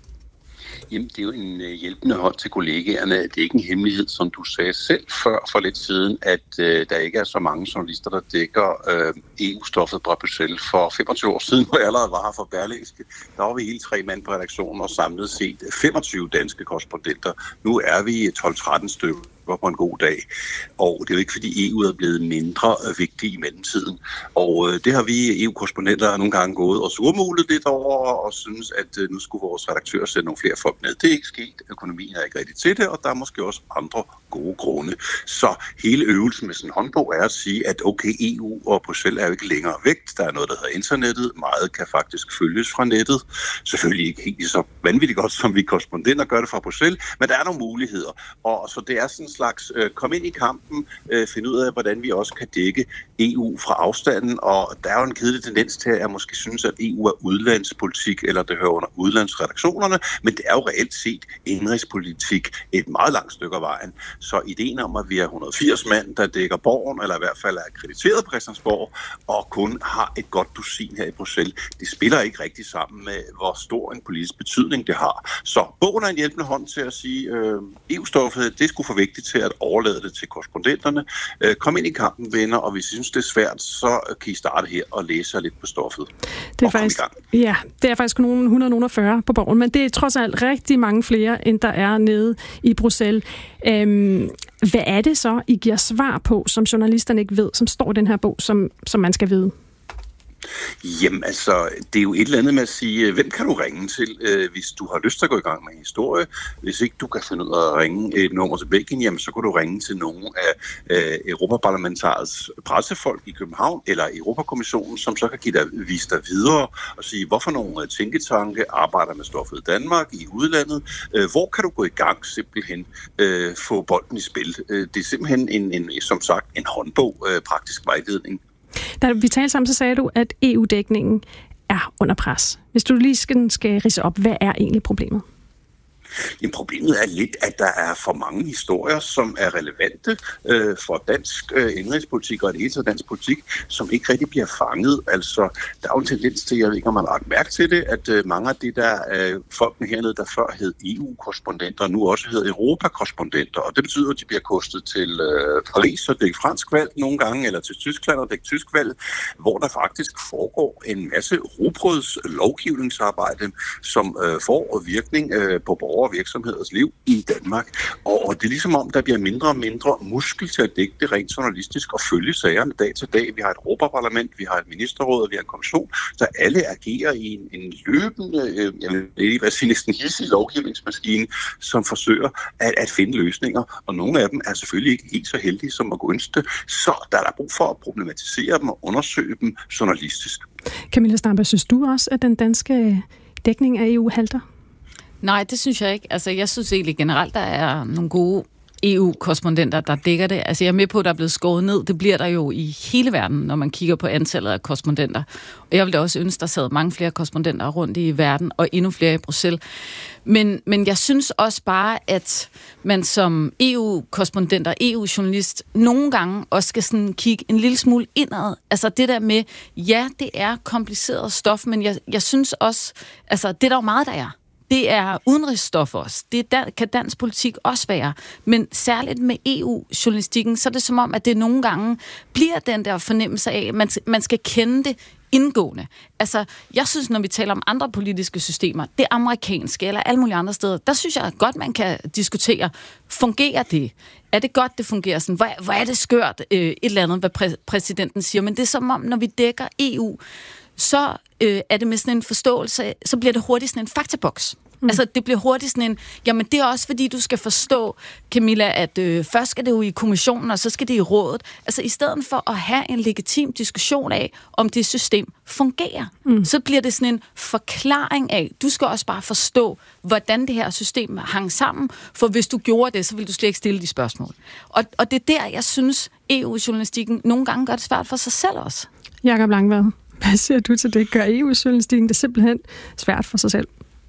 [SPEAKER 15] Jamen, det er jo en hjælpende hånd til kollegaerne. Det er ikke en hemmelighed, som du sagde selv for lidt siden, at der ikke er så mange journalister, der dækker EU-stoffet fra Bruxelles. For 25 år siden, hvor jeg allerede var her for Berlingske, der var vi hele 3 mand på redaktionen og samlet set 25 danske korrespondenter. Nu er vi 12-13 stykker på en god dag. Og det er jo ikke, fordi EU er blevet mindre vigtig i mellemtiden. Og det har vi EU-korrespondenter nogle gange gået og surmulet lidt over, og synes, at nu skulle vores redaktør sætte nogle flere folk ned. Det er ikke sket. Økonomien er ikke rigtig til det, og der er måske også andre gode grunde. Så hele øvelsen med sådan en håndbog er at sige, at okay, EU og Bruxelles er jo ikke længere væk. Der er noget, der hedder internettet. Meget kan faktisk følges fra nettet. Selvfølgelig ikke helt så vanvittigt godt, som vi korrespondenter gør det fra Bruxelles, men der er nogle muligheder. Og så det er sådan slags kom ind i kampen, finde ud af, hvordan vi også kan dække EU fra afstanden, og der er jo en kedelig tendens til, at jeg måske synes, at EU er udlandspolitik, eller det hører under udlandsredaktionerne, men det er jo reelt set indrigspolitik et meget langt stykke af vejen. Så ideen om, at vi er 180 mand, der dækker borgen, eller i hvert fald er akkrediteret på Christiansborg, og kun har et godt dusin her i Bruxelles, det spiller ikke rigtig sammen med, hvor stor en politisk betydning det har. Så bogen er en hjælpende hånd til at sige, EU-stoffet, det skulle for vigtigt til at overlade det til korrespondenterne. Kom ind i kampen, venner, og hvis I synes, det er svært, så kan I starte her og læse lidt på stoffet.
[SPEAKER 1] Det er faktisk kun 140 på borgen, men det er trods alt rigtig mange flere, end der er nede i Bruxelles. Hvad er det så, I giver svar på, som journalisterne ikke ved, som står i den her bog, som man skal vide?
[SPEAKER 15] Jamen altså, det er jo et eller andet med at sige, hvem kan du ringe til, hvis du har lyst til at gå i gang med en historie? Hvis ikke du kan finde ud af at ringe et nummer til Belgien, jamen så kan du ringe til nogle af Europaparlamentariets pressefolk i København eller Europakommissionen, som så kan vise dig videre og sige, hvorfor nogle tænketanke arbejder med stoffet i Danmark, i udlandet. Hvor kan du gå i gang simpelthen, få bolden i spil? Det er simpelthen som sagt en håndbog, praktisk vejledning.
[SPEAKER 1] Da vi talte sammen, så sagde du, at EU-dækningen er under pres. Hvis du lige skal ridse op, hvad er egentlig problemet?
[SPEAKER 15] Jamen, problemet er lidt, at der er for mange historier, som er relevante for dansk indrigspolitik og det hele taget dansk politik, som ikke rigtig bliver fanget. Altså, der er jo en tendens til, jeg ved ikke, om man har lagt mærke til det, at mange af de der folkene hernede, der før hed EU-korrespondenter, nu også hedder Europakorrespondenter, og det betyder, at de bliver kostet til Paris og dække fransk valg nogle gange, eller til Tyskland og dække tysk valg, hvor der faktisk foregår en masse rugbrøds lovgivningsarbejde, som får virkning på borgere og virksomheders liv i Danmark. Og det er ligesom om, der bliver mindre og mindre muskel til at dække det rent journalistisk og følge sagerne dag til dag. Vi har et Europaparlament, vi har et ministerråd, og vi har en kommission, der alle agerer i en løbende, jeg vil ikke sige næsten hissig lovgivningsmaskine, som forsøger at finde løsninger. Og nogle af dem er selvfølgelig ikke helt så heldige, som at ønske det. Så der er brug for at problematisere dem og undersøge dem journalistisk.
[SPEAKER 1] Camilla Stampe, synes du også, at den danske dækning af EU halter?
[SPEAKER 2] Nej, det synes jeg ikke. Altså, jeg synes egentlig generelt, der er nogle gode EU-korrespondenter, der dækker det. Altså, jeg er med på, at der er blevet skåret ned. Det bliver der jo i hele verden, når man kigger på antallet af korrespondenter. Og jeg ville da også ønske, der sad mange flere korrespondenter rundt i verden, og endnu flere i Bruxelles. Men jeg synes også bare, at man som EU-korrespondent og EU-journalist nogle gange også skal sådan kigge en lille smule indad. Altså det der med, ja, det er kompliceret stof, men jeg synes også, altså det er der jo meget, der er. Det er udenrigsstof også. Kan dansk politik også være. Men særligt med EU-journalistikken, så er det som om, at det nogle gange bliver den der fornemmelse af, at man skal kende det indgående. Altså, jeg synes, når vi taler om andre politiske systemer, det amerikanske eller alle mulige andre steder, der synes jeg godt, man kan diskutere, fungerer det? Er det godt, det fungerer sådan? Hvor er det skørt et eller andet, hvad præsidenten siger? Men det er som om, når vi dækker EU, så er det med sådan en forståelse, så bliver det hurtigt sådan en faktaboks. Altså, det bliver hurtigt sådan en, jamen det er også fordi, du skal forstå, Camilla, at først skal det jo i kommissionen, og så skal det i rådet. Altså, i stedet for at have en legitim diskussion af, om det system fungerer, så bliver det sådan en forklaring af, du skal også bare forstå, hvordan det her system hang sammen, for hvis du gjorde det, så vil du slet ikke stille de spørgsmål. Og det er der, jeg synes, EU-journalistikken nogle gange gør det svært for sig selv også.
[SPEAKER 1] Jakob Langvad, hvad siger du til det? Gør EU-journalistikken det simpelthen svært for sig selv?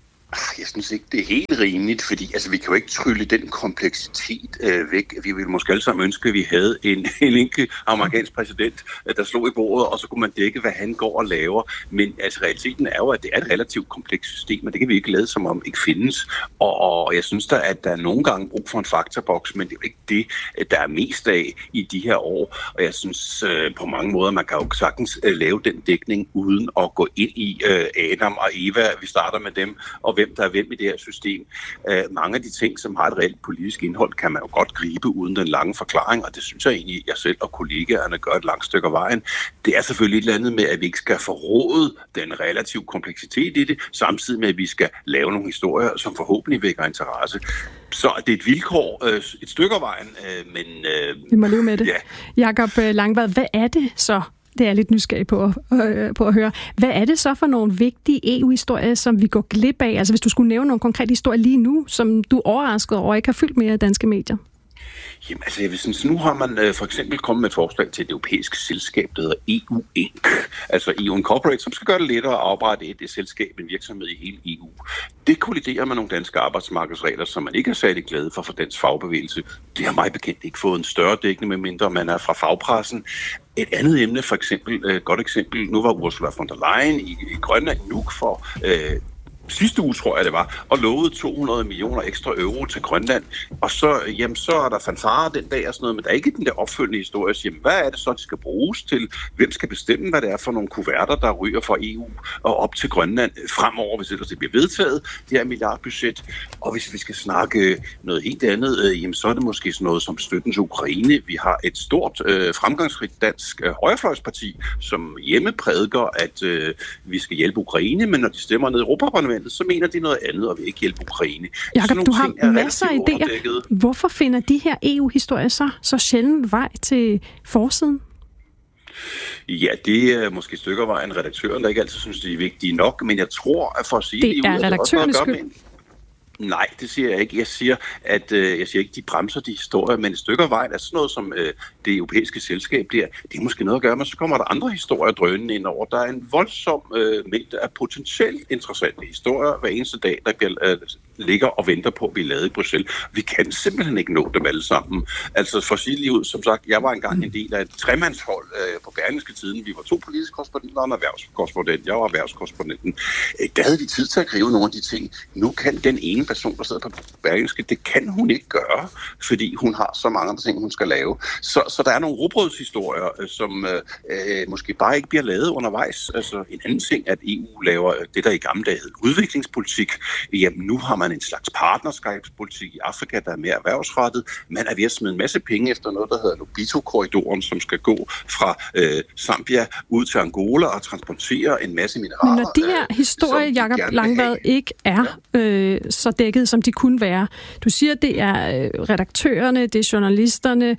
[SPEAKER 15] Jeg synes ikke, det er helt rimeligt, fordi altså, vi kan jo ikke trylle den kompleksitet væk. Vi ville måske alle sammen ønske, at vi havde en enkelt amerikansk præsident, der slog i bordet, og så kunne man dække, hvad han går og laver. Men altså, realiteten er jo, at det er et relativt komplekst system, og det kan vi ikke lade som om ikke findes. Og jeg synes da, at der er nogle gange brug for en faktaboks, men det er jo ikke det, der er mest af i de her år. Og jeg synes på mange måder, man kan jo sagtens lave den dækning uden at gå ind i Adam og Eva. Vi starter med dem, og hvem der er hvem i det her system. Mange af de ting, som har et reelt politisk indhold, kan man jo godt gribe uden den lange forklaring, og det synes jeg egentlig, jeg selv og kollegaerne gør et langt stykke af vejen. Det er selvfølgelig et eller andet med, at vi ikke skal forråde den relative kompleksitet i det, samtidig med, at vi skal lave nogle historier, som forhåbentlig vækker interesse. Så det er et vilkår, et stykke af vejen, men...
[SPEAKER 1] vi må leve med det. Ja. Jakob Langvad, hvad er det så? Det er jeg lidt nysgerrig på at høre. Hvad er det så for nogle vigtige EU-historier, som vi går glip af? Altså hvis du skulle nævne nogle konkrete historier lige nu, som du er overrasket over ikke har fyldt mere i danske medier?
[SPEAKER 15] Jamen altså, jeg vil synes, nu har man for eksempel kommet med et forslag til et europæisk selskab, der hedder EU Inc. Altså EU Incorporate, som skal gøre det lettere at oprette et selskab, en virksomhed i hele EU. Det kolliderer med nogle danske arbejdsmarkedsregler, som man ikke er særlig glade for dansk fagbevægelse. Det har mig bekendt ikke fået en større dækning, medmindre man er fra fagpressen. Et andet emne, for eksempel, godt eksempel, nu var Ursula von der Leyen i Grønland Nuuk for sidste uge, tror jeg det var, og lovede 200 millioner ekstra euro til Grønland. Og så, jamen, så er der fanfare den dag og sådan noget, men der er ikke den der opfølgende historie. Jamen, hvad er det så, de skal bruges til? Hvem skal bestemme, hvad det er for nogle kuverter, der ryger fra EU og op til Grønland fremover, hvis ellers det bliver vedtaget, det her milliardbudget? Og hvis vi skal snakke noget helt andet, jamen, så er det måske sådan noget som støtten til Ukraine. Vi har et stort fremgangsrigt dansk højrefløjsparti, som hjemme prædiker, at vi skal hjælpe Ukraine, men når de stemmer ned i Europaparlamentet, så mener de noget andet, og vil ikke hjælpe Ukraine.
[SPEAKER 1] Jakob, du har masser af idéer. Hvorfor finder de her EU-historier så sjældent vej til forsiden?
[SPEAKER 15] Ja, det er måske et stykke af vejen redaktøren, der ikke altid synes, det er vigtigt nok, men jeg tror, at for at sige
[SPEAKER 1] det er redaktørens skyld.
[SPEAKER 15] Nej, det siger jeg ikke. Jeg siger ikke, de bremser de historier, men et stykke af vejen er sådan noget som det europæiske selskab der. Det er måske noget at gøre, men så kommer der andre historier drønende ind over. Der er en voldsom mængde af potentielt interessante historier hver eneste dag, der ligger og venter på at blive lavet i Bruxelles. Vi kan simpelthen ikke nå dem alle sammen. Altså for at sige lige ud, som sagt, jeg var engang en del af et tremandshold på Berlingske Tiden. Vi var 2 politiske korrespondenter og en erhvervskorrespondent. Jeg var erhvervskorrespondenten. Der havde vi tid til at skrive nogle af de ting. Nu kan den ene person, der sidder på Berlingske, det kan hun ikke gøre, fordi hun har så mange andre ting, hun skal lave. Så der er nogle rugbrødshistorier, som måske bare ikke bliver lavet undervejs. Altså en anden ting, at EU laver det, der i gamle dage hed udviklingspolitik. Jamen nu har man en slags partnerskabspolitik i Afrika, der er mere erhvervsrettet. Man er ved at smide en masse penge efter noget, der hedder Lobito-korridoren, som skal gå fra Zambia ud til Angola og transportere en masse mineraler.
[SPEAKER 1] Men når de her historier, Jacob Langvad, ikke er så dækket, som de kunne være. Du siger, det er redaktørerne, det er journalisterne.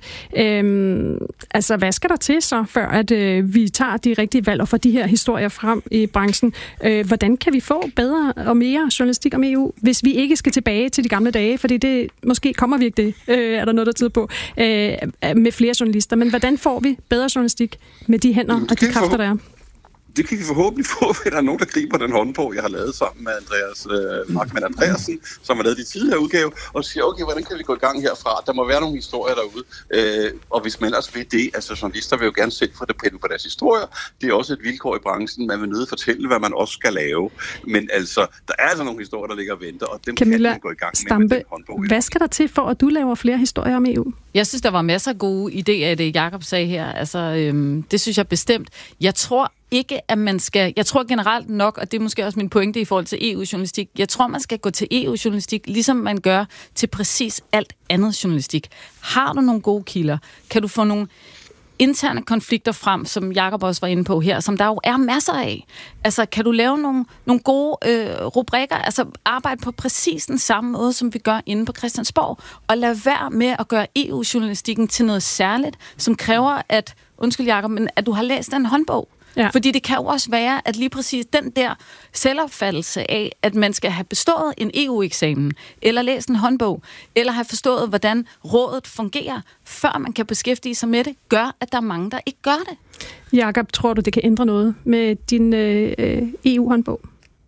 [SPEAKER 1] Altså, hvad skal der til så, før at vi tager de rigtige valg og får de her historier frem i branchen? Hvordan kan vi få bedre og mere journalistik om EU, hvis vi ikke skal tilbage til de gamle dage? Fordi det måske kommer vi ikke det, er der noget, der tyder på, med flere journalister. Men hvordan får vi bedre journalistik med de hænder og de kræfter, der er?
[SPEAKER 15] Det kan vi forhåbentlig få, at der er nogen, der griber den håndbog, jeg har lavet sammen med Andreas Markmann Andreasen, som har lavet de tidligere udgave, og siger, okay, hvordan kan vi gå i gang herfra? Der må være nogle historier derude, og hvis man ellers vil det, altså journalister vil jo gerne selv få det pænt på deres historier, det er også et vilkår i branchen, man vil nødt at fortælle, hvad man også skal lave, men altså, der er altså nogle historier, der ligger og venter, og dem
[SPEAKER 1] Camilla
[SPEAKER 15] kan man gå i gang
[SPEAKER 1] Stampe,
[SPEAKER 15] med den håndbog.
[SPEAKER 1] Hvad skal der til for, at du laver flere historier om EU?
[SPEAKER 2] Jeg synes, der var masser af gode idéer i det, Jacob sagde her. Altså, det synes jeg bestemt. Jeg tror ikke, at man skal... Jeg tror generelt nok, og det er måske også min pointe i forhold til EU-journalistik, jeg tror, man skal gå til EU-journalistik, ligesom man gør til præcis alt andet journalistik. Har du nogle gode kilder? Kan du få nogle interne konflikter frem, som Jacob også var inde på her, som der jo er masser af? Altså, kan du lave nogle gode rubrikker? Altså, arbejde på præcis den samme måde, som vi gør inde på Christiansborg, og lad være med at gøre EU-journalistikken til noget særligt, som kræver, at, undskyld Jacob, men at du har læst en håndbog. Ja. Fordi det kan jo også være, at lige præcis den der selvopfattelse af, at man skal have bestået en EU-eksamen, eller læst en håndbog, eller have forstået, hvordan rådet fungerer, før man kan beskæftige sig med det, gør, at der er mange, der ikke gør det.
[SPEAKER 1] Jacob, tror du, det kan ændre noget med din EU-håndbog?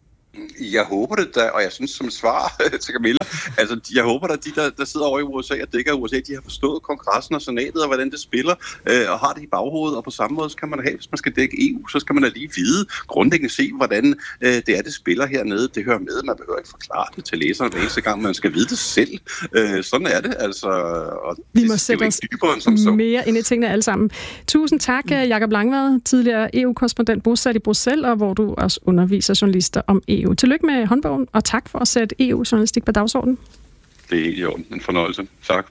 [SPEAKER 15] Jeg håber det da, og jeg synes som svar til Camilla, altså jeg håber da, de der sidder over i USA og dækker USA, de har forstået kongressen og senatet og hvordan det spiller, og har det i baghovedet, og på samme måde så kan man have, hvis man skal dække EU, så skal man da lige vide, grundlæggende se, hvordan det spiller hernede. Det hører med, man behøver ikke forklare det til læserne hver eneste gang, man skal vide det selv. Sådan er det, altså. Og
[SPEAKER 1] vi må sætte os mere ind i tingene alle sammen. Tusind tak, Jacob Langvad, tidligere EU-korrespondent bosat i Bruxelles, og hvor du også underviser journalister om EU. Tillykke med håndbogen, og tak for at sætte EU-journalistik på dagsordenen.
[SPEAKER 15] Det er helt i orden. En fornøjelse. Tak.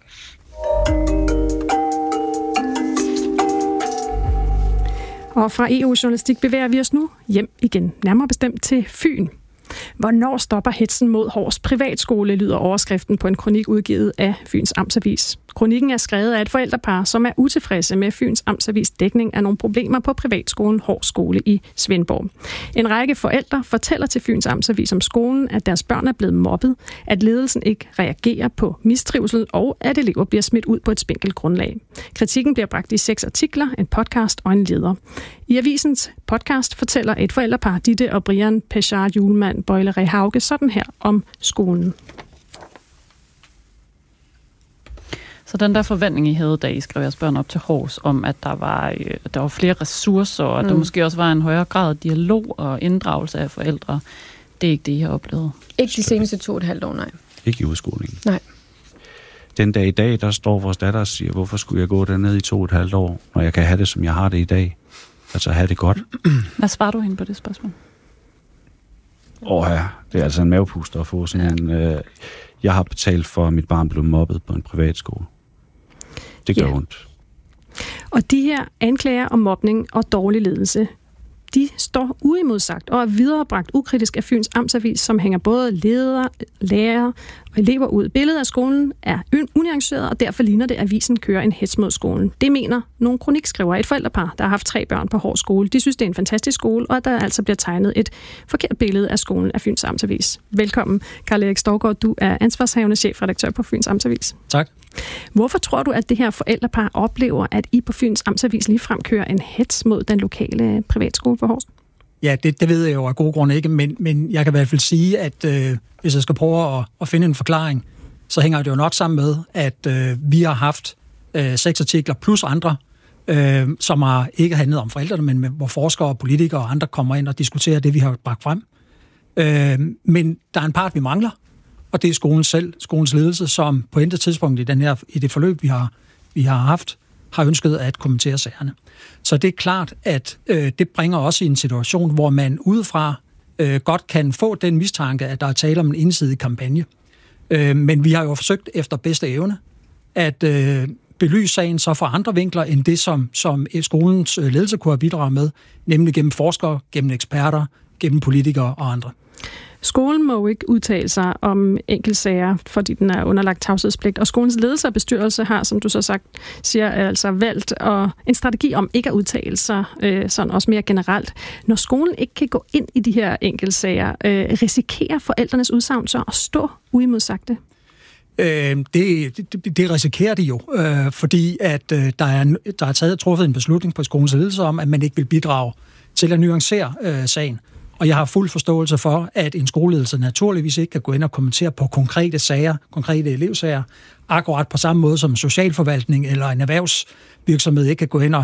[SPEAKER 1] Og fra EU-journalistik bevæger vi os nu hjem igen, nærmere bestemt til Fyn. Hvornår stopper hetsen mod Hors privatskole, lyder overskriften på en kronik udgivet af Fyns Amtsavis. Kronikken er skrevet af et forældrepar, som er utilfredse med Fyns Amtsavis dækning af nogle problemer på privatskolen Hors skole i Svendborg. En række forældre fortæller til Fyns Amtsavis om skolen, at deres børn er blevet mobbet, at ledelsen ikke reagerer på mistrivsel og at elever bliver smidt ud på et spinkelt grundlag. Kritikken bliver bragt i 6 artikler, en podcast og en leder. I avisens podcast fortæller et forældrepar, Ditte og Brian Pechard Julemand Bøjle Hauge, sådan her om skolen.
[SPEAKER 19] Så den der forventning, I havde, da I skrev jeres børn op til Hors, om at der var flere ressourcer, og der måske også var en højere grad af dialog og inddragelse af forældre, det er ikke det, I har oplevet?
[SPEAKER 20] Ikke de seneste 2,5 år, nej.
[SPEAKER 21] Ikke i udskolingen?
[SPEAKER 20] Nej.
[SPEAKER 21] Den dag i dag, der står vores datter og siger, hvorfor skulle jeg gå dernede i 2,5 år, når jeg kan have det, som jeg har det i dag? Altså have det godt.
[SPEAKER 19] Hvad svarer du hende på det spørgsmål?
[SPEAKER 21] Ja, det er altså en mavepuster at få sådan en... Jeg har betalt for, at mit barn blev mobbet på en privatskole. Det gør ondt.
[SPEAKER 1] Og de her anklager om mobning og dårlig ledelse, de står uimodsagt og er viderebragt ukritisk af Fyns Amtsavis, som hænger både ledere, lærere og elever ud. Billedet af skolen er unuanceret, og derfor ligner det, at avisen kører en hets mod skolen. Det mener nogle kronikskrivere, et forældrepar, der har haft 3 børn på Hors skole. De synes, det er en fantastisk skole, og at der altså bliver tegnet et forkert billede af skolen af Fyns Amtsavis. Velkommen, Karl Erik Storgård. Du er ansvarshavende chefredaktør på Fyns Amtsavis.
[SPEAKER 22] Tak.
[SPEAKER 1] Hvorfor tror du, at det her forældrepar oplever, at I på Fyns Amtsavis ligefrem kører en hets mod den lokale privatskole på Hors?
[SPEAKER 22] Ja, det ved jeg jo af gode grunde ikke, men jeg kan i hvert fald sige, at hvis jeg skal prøve at finde en forklaring, så hænger det jo nok sammen med, at vi har haft 6 artikler plus andre, som har ikke handlet om forældrene, men hvor forskere og politikere og andre kommer ind og diskuterer det, vi har bragt frem. Men der er en part, vi mangler, og det er skolen selv, skolens ledelse, som på intet tidspunkt i det forløb, vi har haft, har ønsket at kommentere sagerne. Så det er klart, at det bringer også i en situation, hvor man udefra godt kan få den mistanke, at der er tale om en ensidig kampagne. Men vi har jo forsøgt efter bedste evne at belyse sagen så fra andre vinkler, end det, som skolens ledelse kunne have bidraget med, nemlig gennem forskere, gennem eksperter, gennem politikere og andre.
[SPEAKER 1] Skolen må jo ikke udtale sig om enkeltsager, fordi den er underlagt tavshedspligt, og skolens ledelse og bestyrelse har, som du så siger, altså valgt en strategi om ikke at udtale sig, sådan også mere generelt. Når skolen ikke kan gå ind i de her enkeltsager, risikerer forældrenes udsagn så at stå uimodsagte?
[SPEAKER 22] Det risikerer de jo, fordi at der er truffet en beslutning på skolens ledelse om, at man ikke vil bidrage til at nuancere sagen. Og jeg har fuld forståelse for, at en skoleledelse naturligvis ikke kan gå ind og kommentere på konkrete sager, konkrete elevsager, akkurat på samme måde som en socialforvaltning eller en erhvervsvirksomhed ikke kan gå ind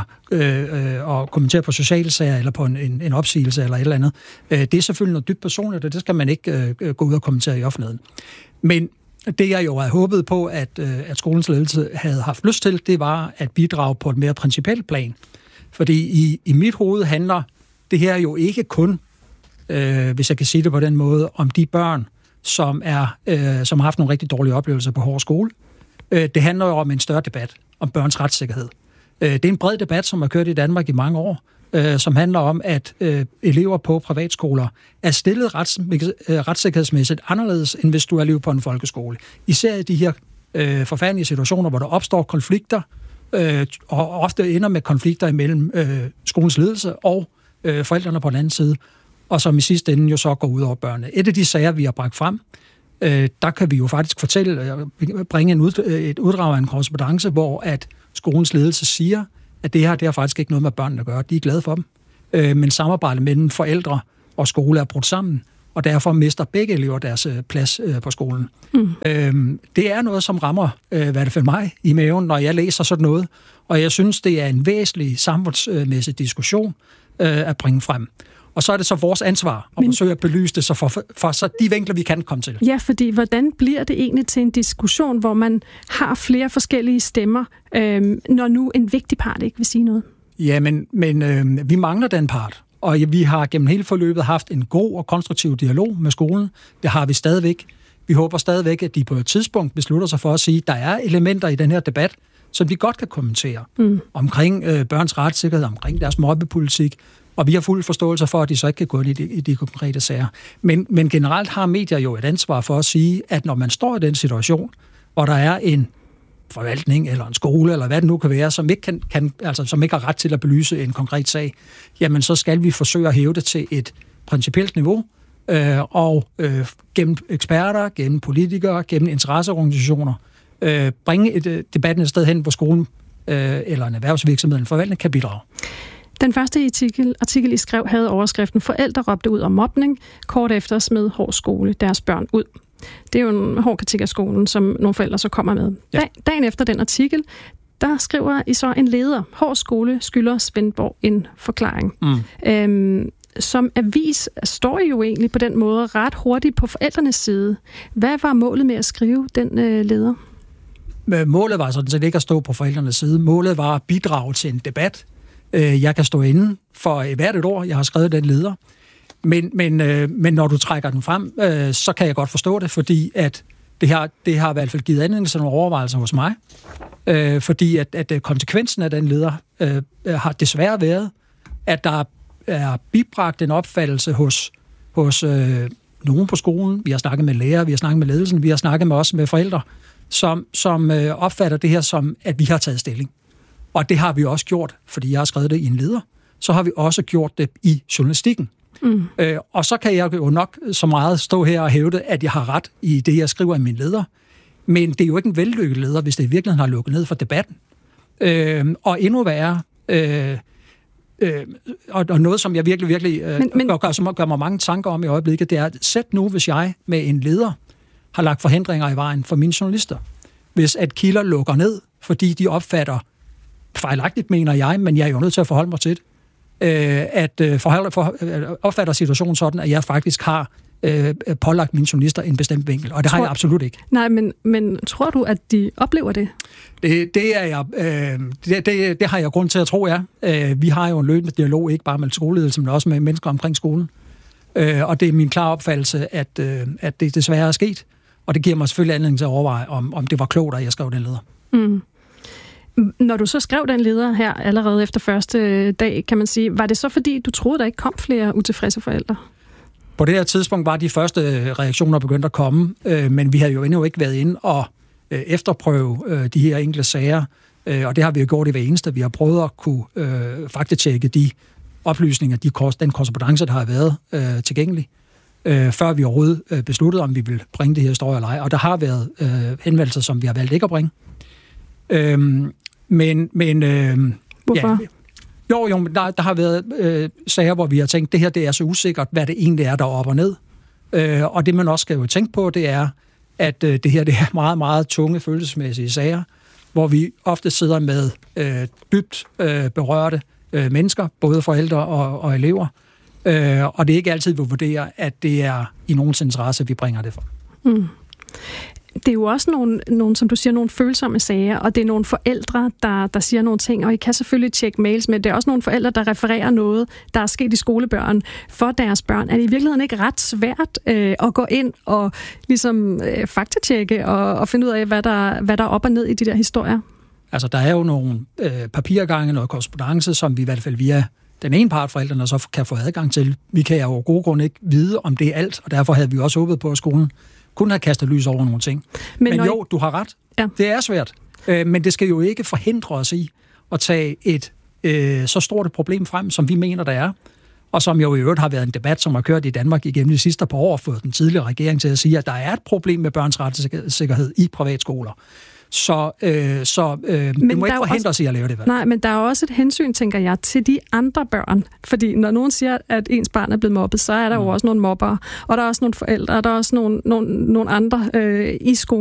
[SPEAKER 22] og kommentere på sociale sager eller på en opsigelse eller et eller andet. Det er selvfølgelig noget dybt personligt, og det skal man ikke gå ud og kommentere i offentligheden. Men det, jeg jo havde håbet på, at skolens ledelse havde haft lyst til, det var at bidrage på et mere principielt plan. Fordi i mit hoved handler det her jo ikke kun, hvis jeg kan sige det på den måde, om de børn, som har haft nogle rigtig dårlige oplevelser på hård skole. Det handler jo om en større debat om børns retssikkerhed. Det er en bred debat, som har kørt i Danmark i mange år, som handler om, at elever på privatskoler er stillet retssikkerhedsmæssigt anderledes, end hvis du er elev på en folkeskole. Især i de her forfærdelige situationer, hvor der opstår konflikter, og ofte ender med konflikter imellem skolens ledelse og forældrene på den anden side, og som i sidste ende jo så går ud over børnene. Et af de sager, vi har bragt frem, der kan vi jo faktisk bringe et uddrag af en korrespondance, hvor at skolens ledelse siger, at det har faktisk ikke noget med børnene at gøre. De er glade for dem. Men samarbejdet mellem forældre og skole er brudt sammen, og derfor mister begge elever deres plads på skolen. Det er noget, som rammer, hvad det for mig, i maven, når jeg læser sådan noget. Og jeg synes, det er en væsentlig samfundsmæssig diskussion at bringe frem. Og så er det så vores ansvar at forsøge at belyse det, for så de vinkler, vi kan komme til.
[SPEAKER 1] Ja, fordi hvordan bliver det egentlig til en diskussion, hvor man har flere forskellige stemmer, når nu en vigtig part ikke vil sige noget?
[SPEAKER 22] Ja, men vi mangler den part. Og vi har gennem hele forløbet haft en god og konstruktiv dialog med skolen. Det har vi stadigvæk. Vi håber stadigvæk, at de på et tidspunkt beslutter sig for at sige, at der er elementer i den her debat, som de godt kan kommentere. Omkring børns retssikkerhed, omkring deres mobbepolitik. Og vi har fuld forståelse for, at de så ikke kan gå ind i de konkrete sager. Men generelt har medier jo et ansvar for at sige, at når man står i den situation, hvor der er en forvaltning eller en skole, eller hvad det nu kan være, som ikke som ikke har ret til at belyse en konkret sag, jamen så skal vi forsøge at hæve det til et principielt niveau, og gennem eksperter, gennem politikere, gennem interesseorganisationer, bringe debatten et sted hen, hvor skolen eller en erhvervsvirksomhed eller en forvaltning kan bidrage.
[SPEAKER 1] Den første artikel, I skrev, havde overskriften "Forældre råbte ud om mobning. Kort efter smed Hård Skole deres børn ud." Det er jo en hård kritik af skolen, som nogle forældre så kommer med. Ja. Dagen efter den artikel, der skriver I så en leder: "Hård Skole skylder Svendborg en forklaring." Som avis står I jo egentlig på den måde ret hurtigt på forældrenes side. Hvad var målet med at skrive den leder?
[SPEAKER 22] Målet var sådan set ikke at stå på forældrenes side. Målet var at bidrage til en debat. Jeg kan stå inde for hvert et år, jeg har skrevet den leder. Men når du trækker den frem, så kan jeg godt forstå det, fordi at det har i hvert fald givet anledning til nogle overvejelser hos mig. Fordi at konsekvensen af den leder har desværre været, at der er bibragt en opfattelse hos nogen på skolen. Vi har snakket med lærere, vi har snakket med ledelsen, vi har snakket med også med forældre, som opfatter det her som, at vi har taget stilling. Og det har vi også gjort, fordi jeg har skrevet det i en leder. Så har vi også gjort det i journalistikken. Og så kan jeg jo nok så meget stå her og hævde, at jeg har ret i det, jeg skriver i min leder. Men det er jo ikke en vellykket leder, hvis det i virkeligheden har lukket ned for debatten. Og endnu værre, og noget, som jeg virkelig gør mig mange tanker om i øjeblikket, det er, at sæt nu, hvis jeg med en leder har lagt forhindringer i vejen for mine journalister. Hvis at kilder lukker ned, fordi de opfatter, fejlagtigt mener jeg, men jeg er jo nødt til at forholde mig til det, opfatter situationen sådan, at jeg faktisk har pålagt mine journalister en bestemt vinkel, og det har jeg absolut ikke.
[SPEAKER 1] Nej, men tror du, at de oplever det?
[SPEAKER 22] Det har jeg grund til at tro, ja. Vi har jo en løbende dialog, ikke bare med skoleledelsen, men også med mennesker omkring skolen. Og det er min klare opfattelse, at det desværre er sket, og det giver mig selvfølgelig anledning til at overveje, om det var klogt, at jeg skrev den leder.
[SPEAKER 1] Når du så skrev den leder her allerede efter første dag, kan man sige, var det så fordi, du troede, der ikke kom flere utilfredse forældre?
[SPEAKER 22] På det her tidspunkt var de første reaktioner begyndt at komme, men vi havde jo endnu ikke været inde og efterprøve de her enkelte sager, og det har vi jo gjort i hver eneste. Vi har prøvet at kunne faktatjekke de oplysninger, den korrespondance, der har været tilgængelig, før vi overhovedet besluttede, om vi ville bringe det her historie eller ej. Og der har været henvendelser, som vi har valgt ikke at bringe.
[SPEAKER 1] Hvorfor?
[SPEAKER 22] Ja, men der har været sager, hvor vi har tænkt, det her det er så usikkert, hvad det egentlig er, der er op og ned. Og det man også skal jo tænke på, det er, at det her det er meget, meget tunge følelsesmæssige sager, hvor vi ofte sidder med dybt berørte mennesker, både forældre og elever. Og det er ikke altid, vi vurderer, at det er i nogens interesse, vi bringer det for.
[SPEAKER 1] Mm. Det er jo også nogle, som du siger, nogle følsomme sager, og det er nogle forældre, der siger nogle ting, og I kan selvfølgelig tjekke mails, men det er også nogle forældre, der refererer noget, der er sket i skolebørn for deres børn. Er det i virkeligheden ikke ret svært at gå ind og ligesom faktatjekke og finde ud af, hvad der er op og ned i de der historier?
[SPEAKER 22] Altså, der er jo nogle papirgange, noget korrespondance, som vi i hvert fald via den ene part forældrene så kan få adgang til. Vi kan jo af gode grunde ikke vide, om det er alt, og derfor havde vi også håbet på, at skolen kunne have kastet lys over nogle ting. Men jo, du har ret. Ja. Det er svært. Men det skal jo ikke forhindre os i at tage et så stort et problem frem, som vi mener, der er. Og som jo i øvrigt har været en debat, som har kørt i Danmark igennem de sidste par år, og fået den tidligere regering til at sige, at der er et problem med børns retssikkerhed i privatskoler. Så det må ikke forhindre os i at lave det.
[SPEAKER 1] Nej, men der er også et hensyn, tænker jeg, til de andre børn. Fordi når nogen siger, at ens barn er blevet mobbet, så er der jo også nogle mobbere, og der er også nogle forældre, og der er også nogle andre i skolen.